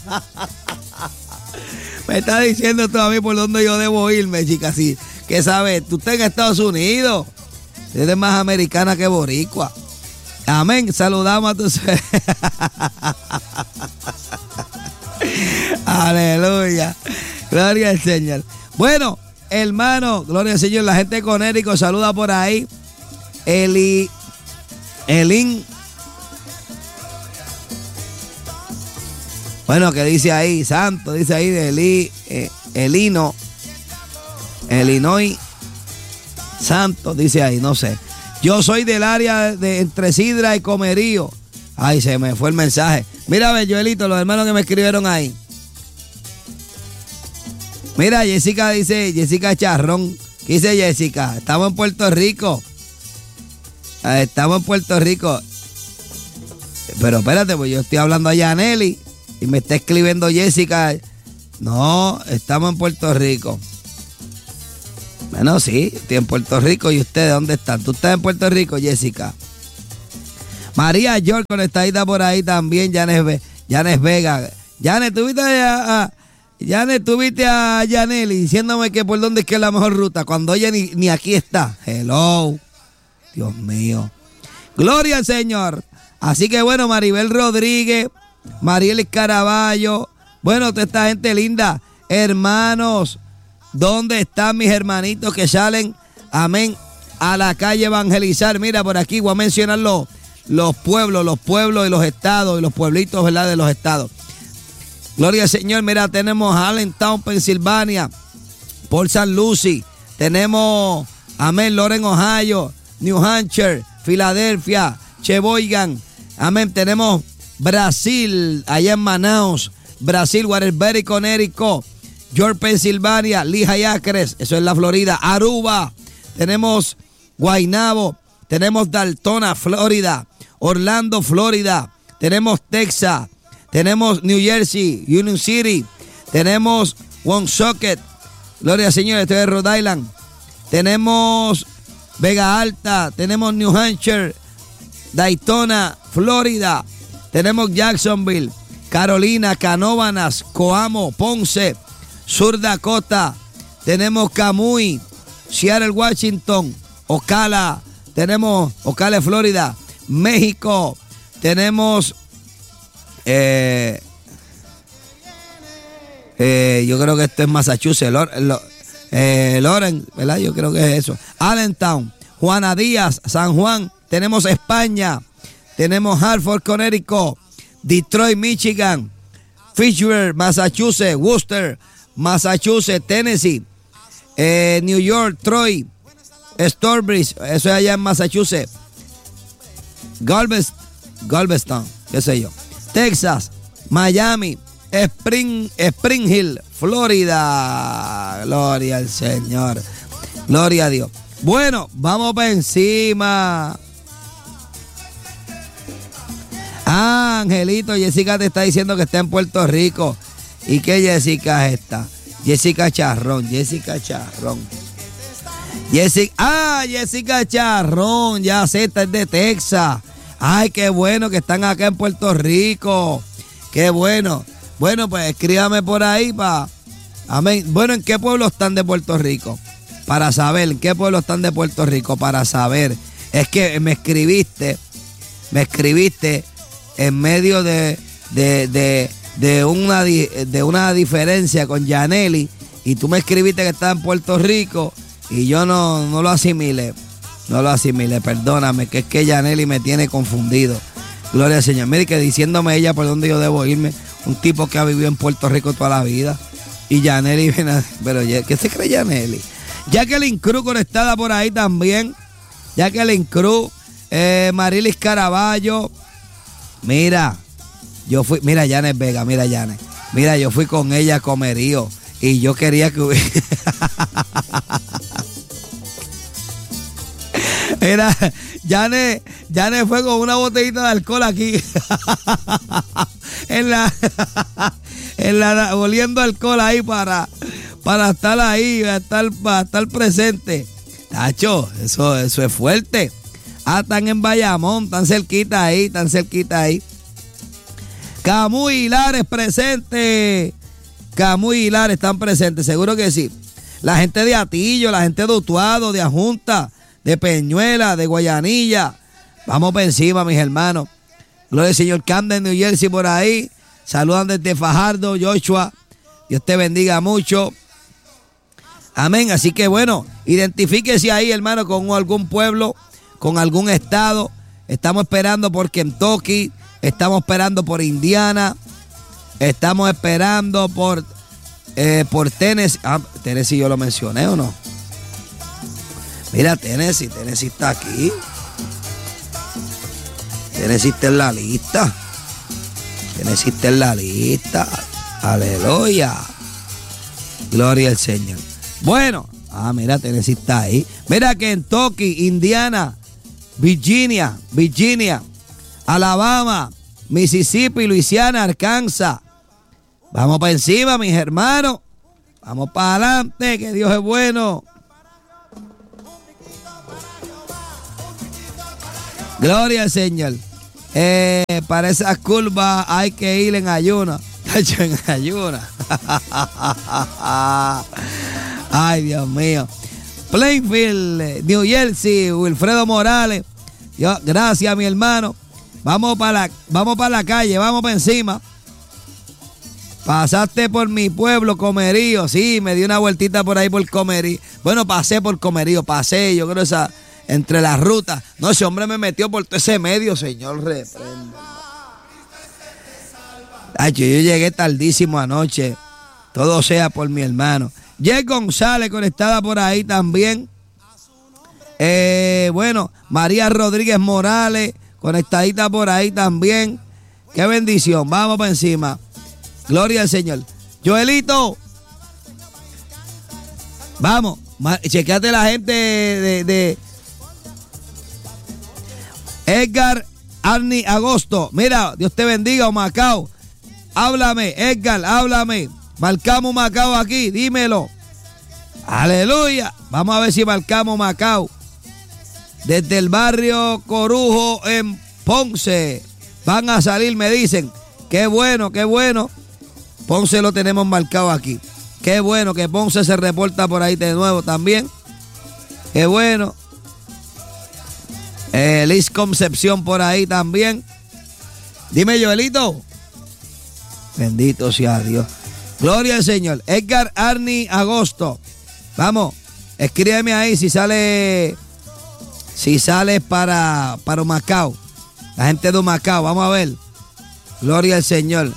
Me está diciendo tú a mí por dónde yo debo irme, chica. Sí. ¿Qué sabes? Tú estás en Estados Unidos. Eres más americana que boricua. Amén. Saludamos a tus... Aleluya. Gloria al Señor. Bueno, hermano, gloria al Señor. La gente de Conérico saluda por ahí. Eli, Elín. Bueno, que dice ahí, santo, dice ahí de Eli, eh, Elino, Illinois, santo, dice ahí, no sé. Yo soy del área de entre Sidra y Comerío. Ay, se me fue el mensaje. Mira, Joelito, los hermanos que me escribieron ahí. Mira, Jessica dice, Jessica Charrón. ¿Qué dice Jessica? Estamos en Puerto Rico. Estamos en Puerto Rico. Pero espérate, pues yo estoy hablando a Yaneli y me está escribiendo Jessica. No, estamos en Puerto Rico. Bueno, sí, estoy en Puerto Rico. ¿Y ustedes dónde están? ¿Tú estás en Puerto Rico, Jessica? María York conectadita por ahí también. Yanes, Yanes Vega. Yanes, ¿tú viste a, a, Yanes, ¿tú viste a Yaneli diciéndome que por dónde es que es la mejor ruta? Cuando ella ni, ni aquí está. Hello. Dios mío. Gloria al Señor. Así que bueno, Maribel Rodríguez, Marielis Caraballo. Bueno, toda esta gente linda. Hermanos, ¿dónde están mis hermanitos que salen? Amén. A la calle evangelizar. Mira, por aquí voy a mencionar los, los pueblos, los pueblos y los estados y los pueblitos, ¿verdad? De los estados. Gloria al Señor. Mira, tenemos Allentown, Pensilvania, Port Saint Lucie. Tenemos, amén, Loren, Ohio, New Hampshire, Filadelfia, Sheboygan. Amén. Tenemos Brasil, allá en Manaus, Brasil, Waterbury, Connecticut, York, Pensilvania, Lehigh Acres, eso es la Florida, Aruba. Tenemos Guaynabo, tenemos Daytona, Florida, Orlando, Florida. Tenemos Texas, tenemos New Jersey, Union City, tenemos Woonsocket, gloria al Señor, esto es Rhode Island. Tenemos Vega Alta, tenemos New Hampshire, Daytona, Florida. Tenemos Jacksonville, Carolina, Canóvanas, Coamo, Ponce, Sur Dakota. Tenemos Camuy, Seattle, Washington, Ocala. Tenemos Ocala, Florida, México. Tenemos, eh, eh, yo creo que esto es Massachusetts, Loren, eh, Loren, ¿verdad? Yo creo que es eso. Allentown, Juana Díaz, San Juan. Tenemos España. Tenemos Hartford, Connecticut, Detroit, Michigan, Fitchburg, Massachusetts, Worcester, Massachusetts, Tennessee, eh, New York, Troy, Stourbridge, eso es allá en Massachusetts, Galveston, Galveston, qué sé yo, Texas, Miami, Spring, Spring Hill, Florida. Gloria al Señor, gloria a Dios. Bueno, vamos para encima. Ah, Angelito, Jessica te está diciendo que está en Puerto Rico. ¿Y qué Jessica es esta? Jessica Charrón, Jessica Charrón. Jessica, ah, Jessica Charrón, ya sé, esta es de Texas. Ay, qué bueno que están acá en Puerto Rico. Qué bueno. Bueno, pues escríbame por ahí para... Amén. Bueno, ¿en qué pueblo están de Puerto Rico? Para saber, ¿en qué pueblo están de Puerto Rico? Para saber. Es que me escribiste, me escribiste... en medio de, de, de, de, una, de una diferencia con Yaneli, y tú me escribiste que estaba en Puerto Rico y yo no, no lo asimilé, no lo asimilé, perdóname, que es que Yaneli me tiene confundido. Gloria al Señor. Mire que diciéndome ella por dónde yo debo irme, un tipo que ha vivido en Puerto Rico toda la vida, y Yaneli viene a, pero ¿qué se cree Yaneli? Jacqueline Cruz conectada por ahí también, Jacqueline Cruz, eh, Marilis Caraballo. Mira, yo fui, mira Yanes Vega, mira Yanes, mira, yo fui con ella a Comerío y yo quería que hubiera... Mira, Yanes, Yanes fue con una botellita de alcohol aquí, en la, en la, oliendo alcohol ahí para, para estar ahí, para estar, para estar presente. Tacho, eso, eso es fuerte. Ah, están en Bayamón, tan cerquita ahí, tan cerquita ahí. Camuy y Hilares presente. Camuy y Hilares están presentes, seguro que sí. La gente de Atillo, la gente de Utuado, de Ajunta, de Peñuela, de Guayanilla. Vamos por encima, mis hermanos. Gloria al Señor. Camden, New Jersey, por ahí. Saludan desde Fajardo, Joshua. Dios te bendiga mucho. Amén. Así que bueno, identifíquese ahí, hermano, con algún pueblo, con algún estado. Estamos esperando por Kentucky, estamos esperando por Indiana, estamos esperando por, eh, por Tennessee. Ah, Tennessee yo lo mencioné, ¿o no? Mira, Tennessee, Tennessee está aquí. Tennessee está en la lista. Tennessee está en la lista. Aleluya. Gloria al Señor. Bueno, ah, mira, Tennessee está ahí. Mira, Kentucky, Indiana, Virginia, Virginia, Alabama, Mississippi, Luisiana, Arkansas. Vamos para encima, mis hermanos. Vamos para adelante, que Dios es bueno. Gloria al Señor. Eh, para esas curvas hay que ir en ayuno. En ayuno. Ay, Dios mío. Plainfield, New Jersey, Wilfredo Morales. Dios, gracias, mi hermano. Vamos para la, vamos para la calle, vamos para encima. Pasaste por mi pueblo, Comerío. Sí, me di una vueltita por ahí por Comerío. Bueno, pasé por Comerío, pasé, yo creo esa, entre las rutas. No, ese hombre me metió por todo ese medio, Señor, reprenda. Ay, yo llegué tardísimo anoche. Todo sea por mi hermano. Jay González conectada por ahí también. Eh, bueno, María Rodríguez Morales conectadita por ahí también. Qué bendición. Vamos para encima. Gloria al Señor. Joelito. Vamos. Chequeate la gente de, de Edgar Arni Agosto. Mira, Dios te bendiga, Macao. Háblame, Edgar, háblame. Marcamos Macao aquí, dímelo. Aleluya. Vamos a ver si marcamos Macao. Desde el barrio Corujo en Ponce. Van a salir, me dicen. Qué bueno, qué bueno. Ponce lo tenemos marcado aquí. Qué bueno que Ponce se reporta por ahí de nuevo también. Qué bueno. Eh, Liz Concepción por ahí también. Dime, Joelito. Bendito sea Dios. Gloria al Señor. Edgar Arni Agosto. Vamos, escríbeme ahí si sale, si sale para, para Humacao. La gente de Humacao, vamos a ver. Gloria al Señor.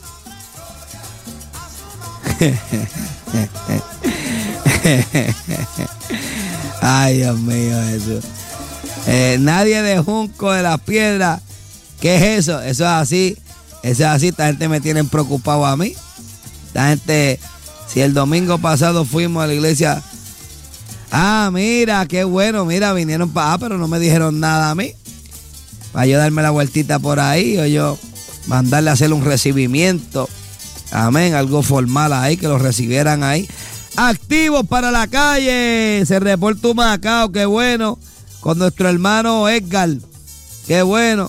Ay, Dios mío, Jesús. Eh, nadie de Junco de las Piedras. ¿Qué es eso? Eso es así. Eso es así. Esta gente me tiene preocupado a mí. Esta gente, si el domingo pasado fuimos a la iglesia. Ah, mira, qué bueno. Mira, vinieron para. Ah, pero no me dijeron nada a mí. Para yo darme la vueltita por ahí o yo mandarle a hacer un recibimiento. Amén, algo formal ahí, que lo recibieran ahí. Activos para la calle. Se reporta un Macao, qué bueno. Con nuestro hermano Edgar. Qué bueno.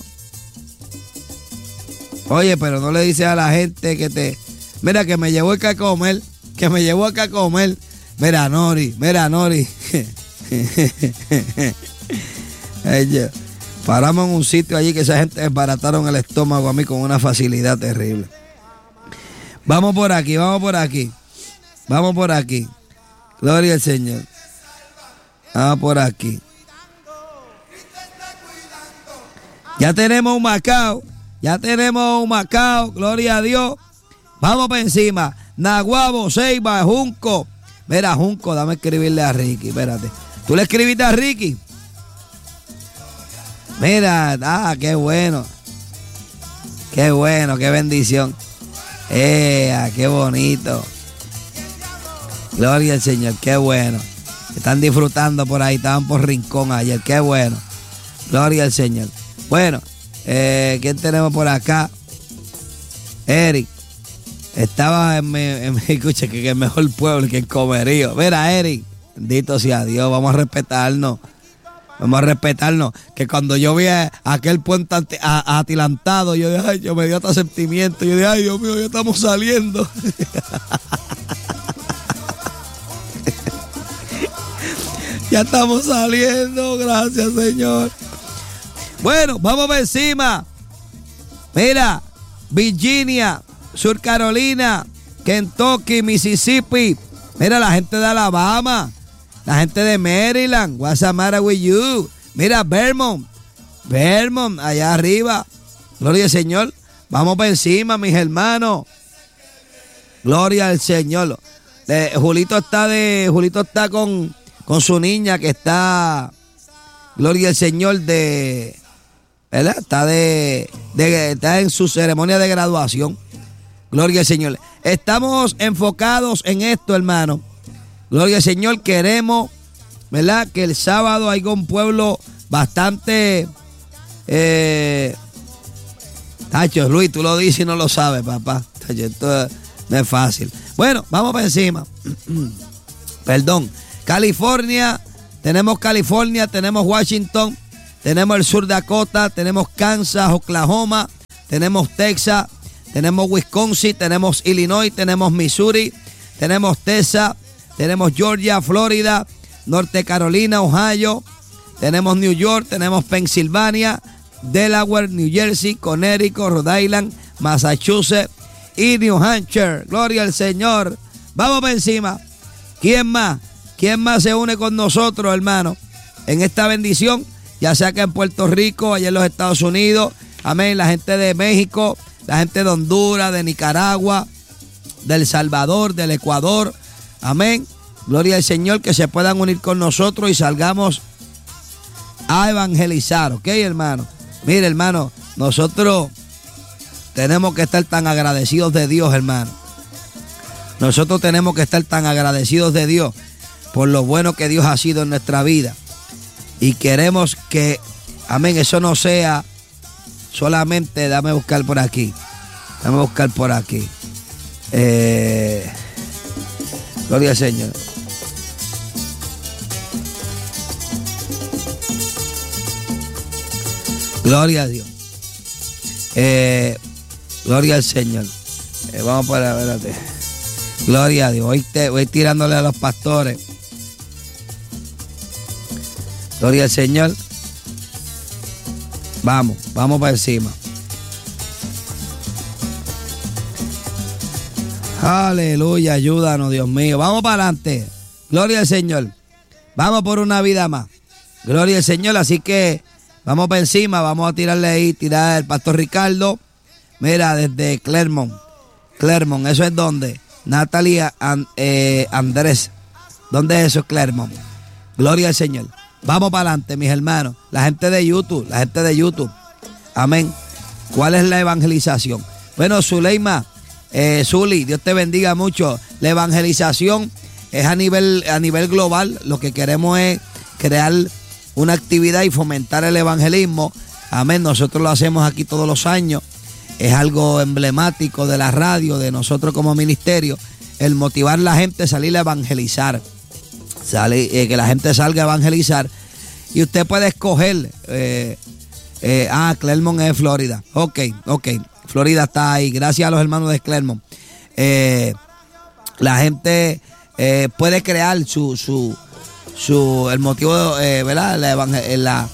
Oye, pero no le dices a la gente que te... Mira, que me llevó acá a comer. Que me llevó acá a comer. Mira, Nori, mira, Nori. Ella, paramos en un sitio allí que esa gente desbarataron el estómago a mí con una facilidad terrible. Vamos por aquí, vamos por aquí. Vamos por aquí. Gloria al Señor. Vamos por aquí. Ya tenemos un Macao. Ya tenemos un Macao. Gloria a Dios. Vamos para encima. Naguabo, Ceiba, Junco. Mira, Junco, dame escribirle a Ricky. Espérate. ¿Tú le escribiste a Ricky? Mira, ah, qué bueno. Qué bueno, qué bendición. ¡Eh! ¡Qué bonito! Gloria al Señor, qué bueno. Están disfrutando por ahí, estaban por Rincón ayer, qué bueno. Gloria al Señor. Bueno, eh, ¿quién tenemos por acá? Eric. Estaba en mi, en mi escucha, que es el mejor pueblo, que en Comerío. Mira, Eric, bendito sea Dios, vamos a respetarnos. Vamos a respetarnos. Que cuando yo vi a aquel puente ante, a, a atilantado, yo dije, ay, yo me dio hasta sentimiento. Yo dije, ay, Dios mío, ya estamos saliendo. Ya estamos saliendo, gracias, Señor. Bueno, vamos por encima. Mira, Virginia, Sur Carolina, Kentucky, Mississippi. Mira, la gente de Alabama. La gente de Maryland, what's the matter with you? Mira, Vermont, Vermont, allá arriba. Gloria al Señor. Vamos por encima, mis hermanos. Gloria al Señor. Eh, Julito está de, Julito está con, con su niña que está, gloria al Señor, de, ¿verdad? Está de, de, está en su ceremonia de graduación. Gloria al Señor. Estamos enfocados en esto, hermano. Gloria al Señor. Queremos, ¿verdad?, que el sábado haya un pueblo bastante... Eh, Tacho, Luis, tú lo dices y no lo sabes, papá. Tacho, esto no es fácil. Bueno, vamos para encima. Perdón. California, tenemos California, tenemos Washington, tenemos el sur de Dakota, tenemos Kansas, Oklahoma, tenemos Texas, tenemos Wisconsin, tenemos Illinois, tenemos Missouri, tenemos Texas, tenemos Georgia, Florida, Norte Carolina, Ohio, tenemos New York, tenemos Pensilvania, Delaware, New Jersey, Connecticut, Rhode Island, Massachusetts y New Hampshire. Gloria al Señor. Vamos para encima. ¿Quién más? ¿Quién más se une con nosotros, hermano, en esta bendición? Ya sea que en Puerto Rico, allá en los Estados Unidos, amén, la gente de México, la gente de Honduras, de Nicaragua, de El Salvador, del Ecuador, amén. Gloria al Señor, que se puedan unir con nosotros y salgamos a evangelizar, ¿ok, hermano? Mire, hermano, nosotros tenemos que estar tan agradecidos de Dios, hermano. Nosotros tenemos que estar tan agradecidos de Dios por lo bueno que Dios ha sido en nuestra vida. Y queremos que, amén, eso no sea solamente, dame buscar por aquí, dame buscar por aquí. Eh, gloria al Señor. Gloria a Dios. Eh, gloria al Señor. Eh, vamos para, espérate. Gloria a Dios. Voy, te, voy tirándole a los pastores. Gloria al Señor. Vamos, vamos para encima. Aleluya, ayúdanos, Dios mío. Vamos para adelante. Gloria al Señor. Vamos por una vida más. Gloria al Señor. Así que vamos para encima. Vamos a tirarle ahí, tirar el pastor Ricardo. Mira, desde Clermont. Clermont, ¿eso es dónde? Natalia and, eh, Andrés. ¿Dónde es eso, Clermont? Gloria al Señor. Vamos para adelante, mis hermanos. La gente de YouTube, la gente de YouTube. Amén. ¿Cuál es la evangelización? Bueno, Zuleima, eh, Zuli, Dios te bendiga mucho. La evangelización es a nivel, a nivel global. Lo que queremos es crear una actividad y fomentar el evangelismo. Amén. Nosotros lo hacemos aquí todos los años. Es algo emblemático de la radio, de nosotros como ministerio, el motivar a la gente a salir a evangelizar. Sale, eh, que la gente salga a evangelizar. Y usted puede escoger. Eh, eh, ah, Clermont es Florida. Ok, ok. Florida está ahí. Gracias a los hermanos de Clermont. Eh, la gente eh, puede crear su, su, su el motivo, eh, ¿verdad? La, evangel- la,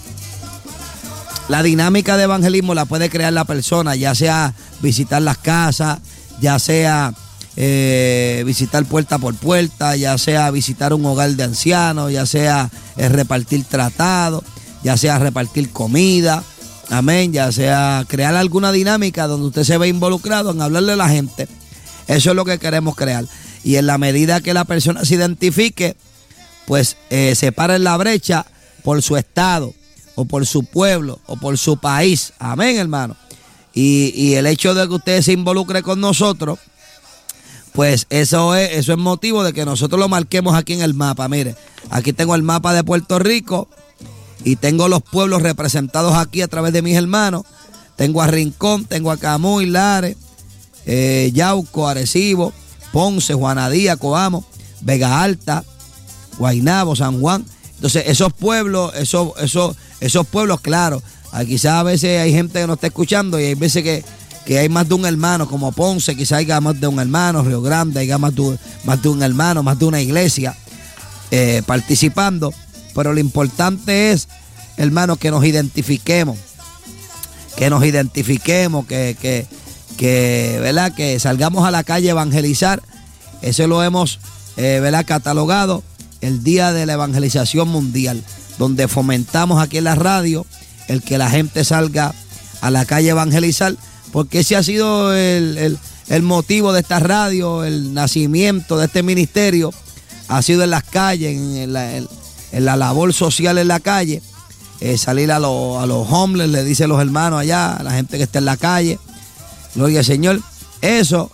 la dinámica de evangelismo la puede crear la persona, ya sea visitar las casas, ya sea Eh, visitar puerta por puerta, ya sea visitar un hogar de ancianos, ya sea eh, repartir tratados, ya sea repartir comida, amén, ya sea crear alguna dinámica donde usted se ve involucrado en hablarle a la gente. Eso es lo que queremos crear. Y en la medida que la persona se identifique, pues eh, se para en la brecha por su estado, o por su pueblo, o por su país, amén, hermano. Y, y el hecho de que usted se involucre con nosotros, pues eso es, eso es motivo de que nosotros lo marquemos aquí en el mapa. Mire, aquí tengo el mapa de Puerto Rico y tengo los pueblos representados aquí a través de mis hermanos. Tengo a Rincón, tengo a Camuy, Lares, eh, Yauco, Arecibo, Ponce, Juanadía, Coamo, Vega Alta, Guaynabo, San Juan. Entonces esos pueblos, esos, esos, esos pueblos, claro, quizás a veces hay gente que no está escuchando y hay veces que que hay más de un hermano, como Ponce, quizá haya más de un hermano, Río Grande, haya más de, más de un hermano, más de una iglesia eh, participando. Pero lo importante es, hermano, que nos identifiquemos, que nos identifiquemos, que, que, que, ¿verdad? Que salgamos a la calle a evangelizar. Eso lo hemos, eh, ¿verdad? catalogado el Día de la Evangelización Mundial, donde fomentamos aquí en la radio el que la gente salga a la calle a evangelizar. Porque ese ha sido el, el, el motivo de esta radio, el nacimiento de este ministerio, ha sido en las calles, en la, en, en la labor social en la calle, eh, salir a, lo, a los homeless, le dicen los hermanos allá, a la gente que está en la calle, gloria al Señor. Eso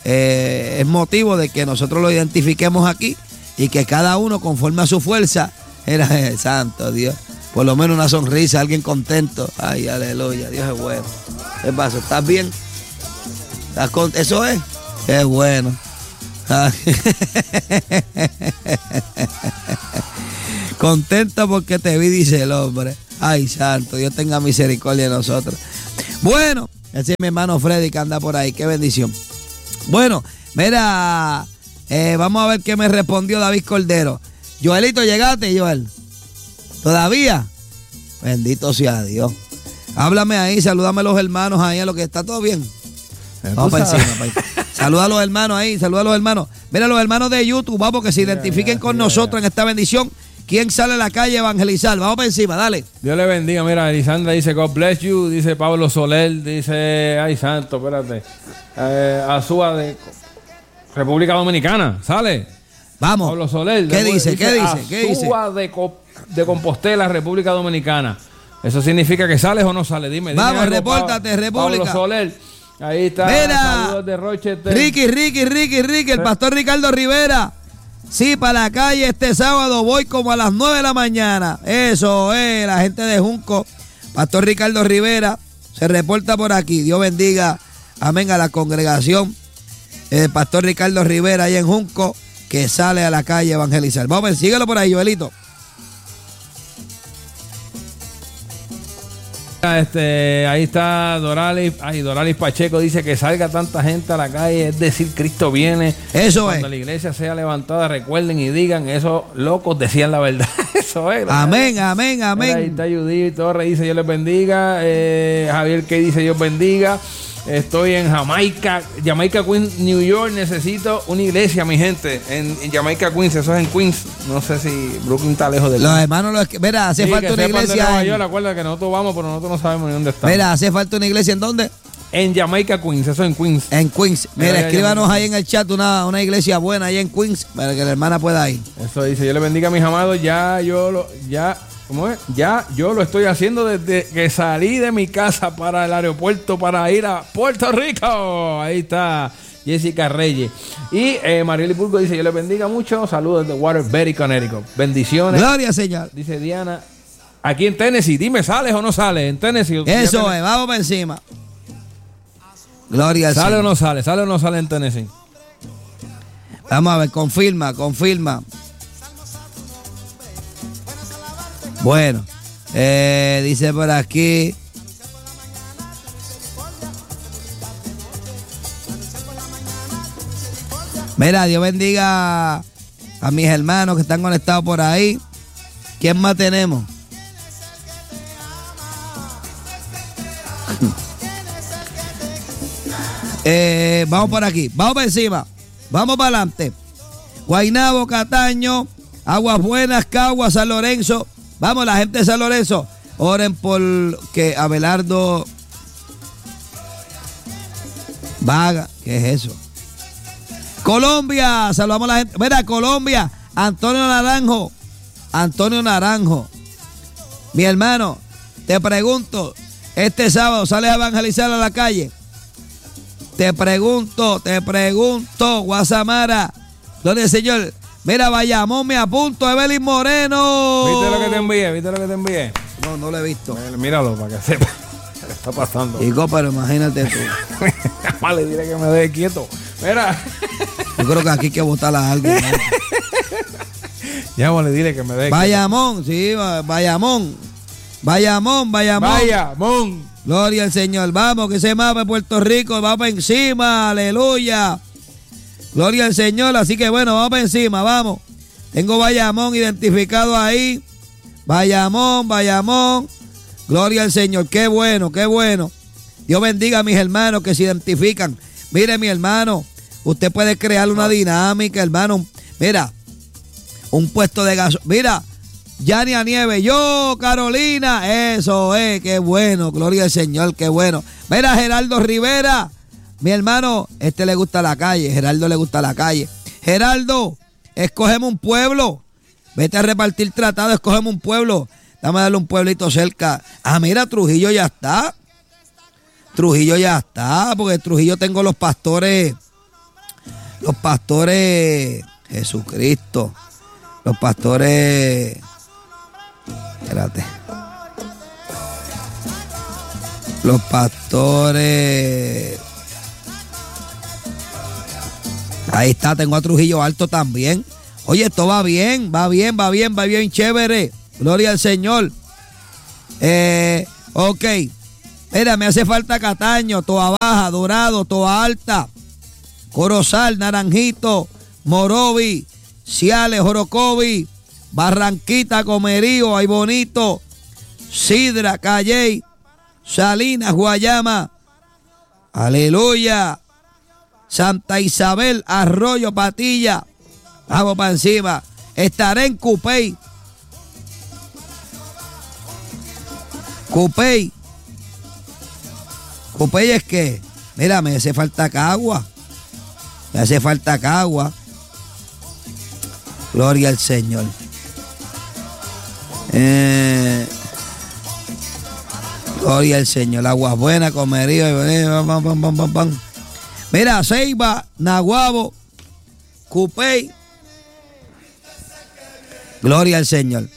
eh, es motivo de que nosotros lo identifiquemos aquí y que cada uno, conforme a su fuerza, era eh, santo Dios. Por lo menos una sonrisa, alguien contento. Ay, aleluya, Dios es bueno. ¿Qué pasa? ¿Estás bien? ¿Estás con... Eso es. Qué bueno. Ay. Contento porque te vi, dice el hombre. Ay, santo, Dios tenga misericordia de nosotros. Bueno, ese es mi hermano Freddy que anda por ahí. Qué bendición. Bueno, mira, eh, vamos a ver qué me respondió David Cordero. Joelito, ¿llegaste, Joel? ¿Todavía? Bendito sea Dios. Háblame ahí, salúdame a los hermanos ahí, a lo que está todo bien. Vamos para encima, para encima. Saluda a los hermanos ahí, saluda a los hermanos. Mira, los hermanos de YouTube, vamos, que se identifiquen con nosotros en esta bendición. ¿Quién sale a la calle a evangelizar? Vamos para encima, dale. Dios le bendiga. Mira, Elisandra dice, God bless you. Dice Pablo Soler, dice, ay, santo, espérate. Eh, Azúa de República Dominicana, sale. Vamos. Pablo Soler. ¿Qué de, dice? dice? ¿Qué dice? ¿Qué dice? Azúa de, de Compostela, República Dominicana. Eso significa que sales o no sales. Dime, dime. Vamos, algo, repórtate, Pablo, República. Pablo Soler. Ahí está. Mira, saludos de Rochester. Ricky, Ricky, Ricky, Ricky, el pastor Ricardo Rivera. Sí, para la calle este sábado voy como a las nueve de la mañana. Eso es, la gente de Junco. Pastor Ricardo Rivera se reporta por aquí. Dios bendiga, amén, a la congregación. El pastor Ricardo Rivera ahí en Junco, que sale a la calle a evangelizar. Vamos a ver, síguelo por ahí, Joelito. Este, ahí está Doralis, ay, Doralis Pacheco dice que salga tanta gente a la calle, es decir, Cristo viene. Eso Cuando es. la iglesia sea levantada, recuerden y digan, esos locos decían la verdad. Eso es. Amén, amén, amén. Mira, ahí está Judith Torres, dice Dios les bendiga. Eh, Javier que dice Dios bendiga. Estoy en Jamaica, Jamaica Queens, New York. Necesito una iglesia, mi gente. En, en Jamaica Queens, eso es en Queens. No sé si Brooklyn está lejos de Los hermanos, los que, mira, hace sí, falta que una sepan de iglesia. Nueva En, York, acuerda que nosotros vamos, pero nosotros no sabemos ni dónde está. mira, hace falta una iglesia en dónde? En Jamaica Queens, eso en Queens. En Queens. Mira, Mira, escríbanos ya, ahí en el chat una, una iglesia buena ahí en Queens para que la hermana pueda ir. Eso dice, yo le bendiga a mis amados, ya yo lo, ya, ¿cómo es? Ya yo lo estoy haciendo desde que salí de mi casa para el aeropuerto para ir a Puerto Rico. Ahí está Jessica Reyes. Y eh, Marieli Pulco dice, yo le bendiga mucho, saludos desde Waterbury, Connecticut. Bendiciones. Gloria, Señor. Dice Diana, aquí en Tennessee, dime, ¿sales o no sales? En Tennessee. Eso es, vamos para encima. Gloria al ¿Sale Señor. o no sale? ¿Sale o no sale en Tennessee? Vamos a ver, confirma, confirma. Bueno, eh, dice por aquí. Mira, Dios bendiga a mis hermanos que están conectados por ahí. ¿Quién más tenemos? eh, vamos por aquí, vamos por encima, vamos para adelante. Guaynabo, Cataño, Aguas Buenas, Caguas, San Lorenzo. Vamos, la gente de San Lorenzo, oren por que Abelardo Vaga, ¿qué es eso? Colombia, saludamos a la gente. Mira, Colombia, Antonio Naranjo, Antonio Naranjo. Mi hermano, te pregunto, este sábado sales a evangelizar a la calle. Te pregunto, te pregunto, Guasamara, ¿dónde el Señor? Mira, Bayamón, me apunto, Evelyn Moreno. ¿Viste lo que te envié? ¿Viste lo que te envié? No, no lo he visto. Míralo para que sepa qué está pasando. Hijo, pero imagínate tú. Vale, dile que me deje quieto. Mira. Yo creo que aquí hay que botarla a alguien, ¿no? Ya, vale, dile que me deje Bayamón, sí, Bayamón. Bayamón, Bayamón. Bayamón. Gloria al Señor. Vamos, que ese mapa de Puerto Rico va para encima. Aleluya. Gloria al Señor. Así que bueno, vamos para encima, vamos. Tengo Bayamón identificado ahí. Bayamón, Bayamón. Gloria al Señor. Qué bueno, qué bueno. Dios bendiga a mis hermanos que se identifican. Mire, mi hermano, usted puede crear una dinámica, hermano. Mira, un puesto de gasolina. Mira, Yania Nieves, yo, Carolina. Eso es, qué bueno. Gloria al Señor, qué bueno. Mira, Geraldo Rivera. Mi hermano, este le gusta la calle. Geraldo le gusta la calle. Geraldo, escogemos un pueblo. Vete a repartir tratado, escogemos un pueblo. Dame a darle un pueblito cerca. Ah, mira, Trujillo ya está. Trujillo ya está, porque en Trujillo tengo los pastores los pastores, Jesucristo, los pastores, espérate, los pastores, ahí está, tengo a Trujillo Alto también. Oye, esto va bien, va bien, va bien, va bien, chévere. Gloria al Señor. Eh, ok. Mira, me hace falta Cataño, Toa Baja, Dorado, Toa Alta, Corozal, Naranjito, Morovi, Ciales, Jorocovi, Barranquita, Comerío, Ay Bonito, Sidra, Calley, Salinas, Guayama. Aleluya. Santa Isabel, Arroyo, Patilla. Vamos para encima. Estaré en Cupey. Cupey. Cupey es que, mira, me hace falta Cagua. Me hace falta Cagua. Gloria al Señor. Eh, gloria al Señor. Aguas Buenas, Comerío. Pam, pam, pam, pam, pam. Mira, Ceiba, Naguabo, Cupey. Gloria al Señor.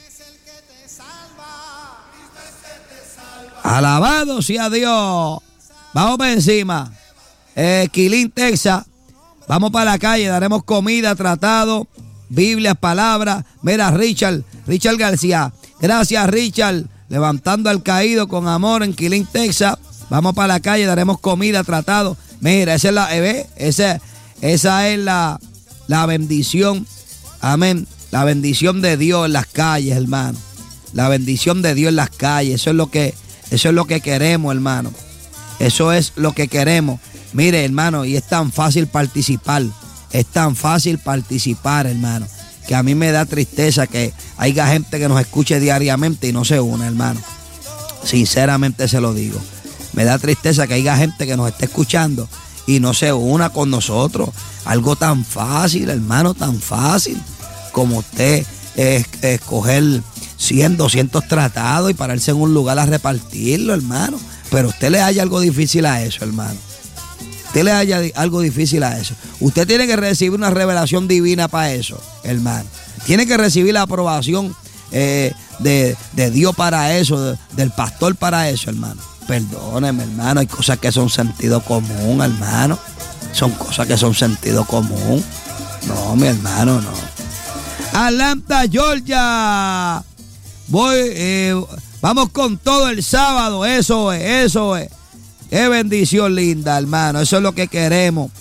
Alabado sea Dios. Vamos para encima. Eh, Quilín, Texas. Vamos para la calle. Daremos comida, tratado, Biblias, palabras. Mira, Richard, Richard García. Gracias, Richard. Levantando al caído con amor en Quilín, Texas. Vamos para la calle. Daremos comida, tratado. Mira, esa es la, eh, esa, esa es la, la bendición. Amén. La bendición de Dios en las calles, hermano. La bendición de Dios en las calles. Eso es lo que, eso es lo que queremos, hermano. Eso es lo que queremos. Mire, hermano, y es tan fácil participar. Es tan fácil participar, hermano, que a mí me da tristeza que haya gente que nos escuche diariamente y no se una, hermano. Sinceramente se lo digo. Me da tristeza que haya gente que nos esté escuchando y no se una con nosotros. Algo tan fácil, hermano, tan fácil como usted es, escoger cien, doscientos tratados y pararse en un lugar a repartirlo, hermano. Pero usted le haya algo difícil a eso, hermano. Usted le haya algo difícil a eso. Usted tiene que recibir una revelación divina para eso, hermano. Tiene que recibir la aprobación eh, de, de Dios para eso, de, del pastor para eso, hermano. Perdóneme, hermano. Hay cosas que son sentido común, hermano. Son cosas que son sentido común. No, mi hermano, no. Atlanta, Georgia. Voy, eh, vamos con todo el sábado. Eso es, eso es. Qué bendición linda, hermano. Eso es lo que queremos.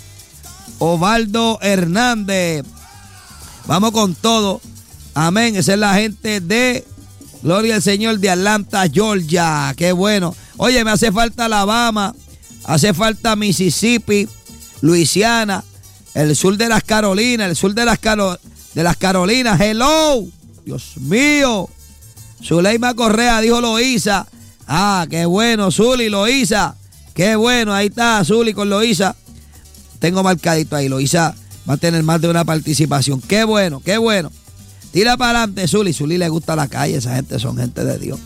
Osvaldo Hernández. Vamos con todo. Amén. Esa es la gente de Gloria al Señor de Atlanta, Georgia. Qué bueno. Oye, me hace falta Alabama. Hace falta Mississippi, Luisiana, el sur de las Carolinas, el sur de las, Caro, de las Carolinas. Hello. Dios mío. Zuleima Correa dijo Loíza. Ah, qué bueno, Zuli, Loíza. Qué bueno, ahí está Zuli con Loíza. Tengo marcadito ahí, Loíza va a tener más de una participación. Qué bueno, qué bueno. Tira para adelante, Zuli. Zuli le gusta la calle, esa gente son gente de Dios.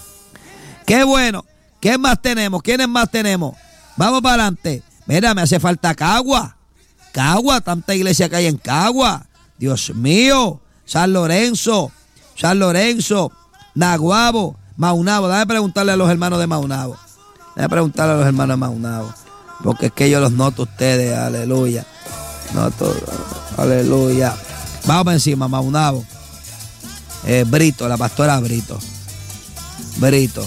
Qué bueno. ¿Qué más tenemos? ¿Quiénes más tenemos? Vamos para adelante. Mira, me hace falta Cagua. Cagua, tanta iglesia que hay en Cagua. Dios mío. San Lorenzo. San Lorenzo. Naguabo. Maunabo. Déjame preguntarle a los hermanos de Maunabo. Déjame preguntarle a los hermanos de Maunabo. Porque es que yo los noto a ustedes. Aleluya. Noto. Aleluya. Vamos para encima, Maunabo. Eh, Brito, la pastora Brito. Brito.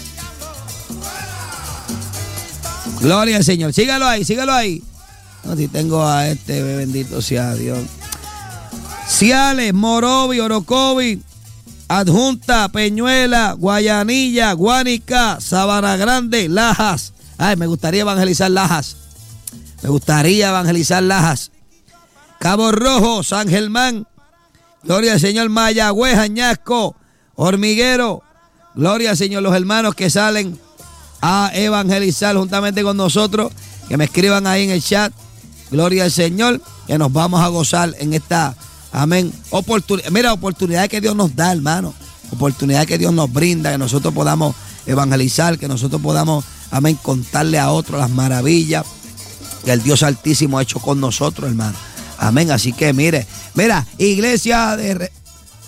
Gloria al Señor. Sígalo ahí, sígalo ahí. No, si tengo a este, bendito sea Dios. Ciales, Morovi, Orocovi, Adjunta, Peñuela, Guayanilla, Guánica, Sabana Grande, Lajas. Ay, me gustaría evangelizar Lajas. Me gustaría evangelizar Lajas. Cabo Rojo, San Germán. Gloria al Señor. Mayagüez, Añasco, Hormiguero. Gloria al Señor. Los hermanos que salen a evangelizar juntamente con nosotros, que me escriban ahí en el chat. Gloria al Señor, que nos vamos a gozar en esta, amén, oportunidad. Mira, oportunidad que Dios nos da, hermano. Oportunidad que Dios nos brinda, que nosotros podamos evangelizar, que nosotros podamos, amén, contarle a otros las maravillas que el Dios Altísimo ha hecho con nosotros, hermano. Amén. Así que mire, mira, iglesia de re...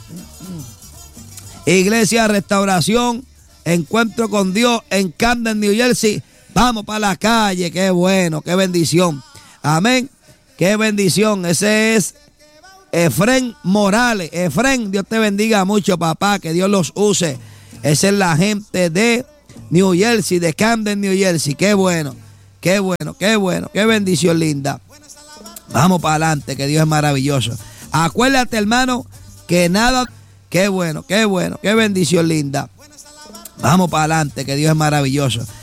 Iglesia Restauración, Encuentro con Dios en Camden, New Jersey. Vamos para la calle, qué bueno, qué bendición. Amén, qué bendición. Ese es Efren Morales. Efren, Dios te bendiga mucho, papá, que Dios los use. Esa es la gente de New Jersey, de Camden, New Jersey. Qué bueno, qué bueno, qué bueno, qué bendición linda. Vamos para adelante, que Dios es maravilloso. Acuérdate, hermano, que nada... Qué bueno, qué bueno, qué bendición linda. Vamos para adelante, que Dios es maravilloso.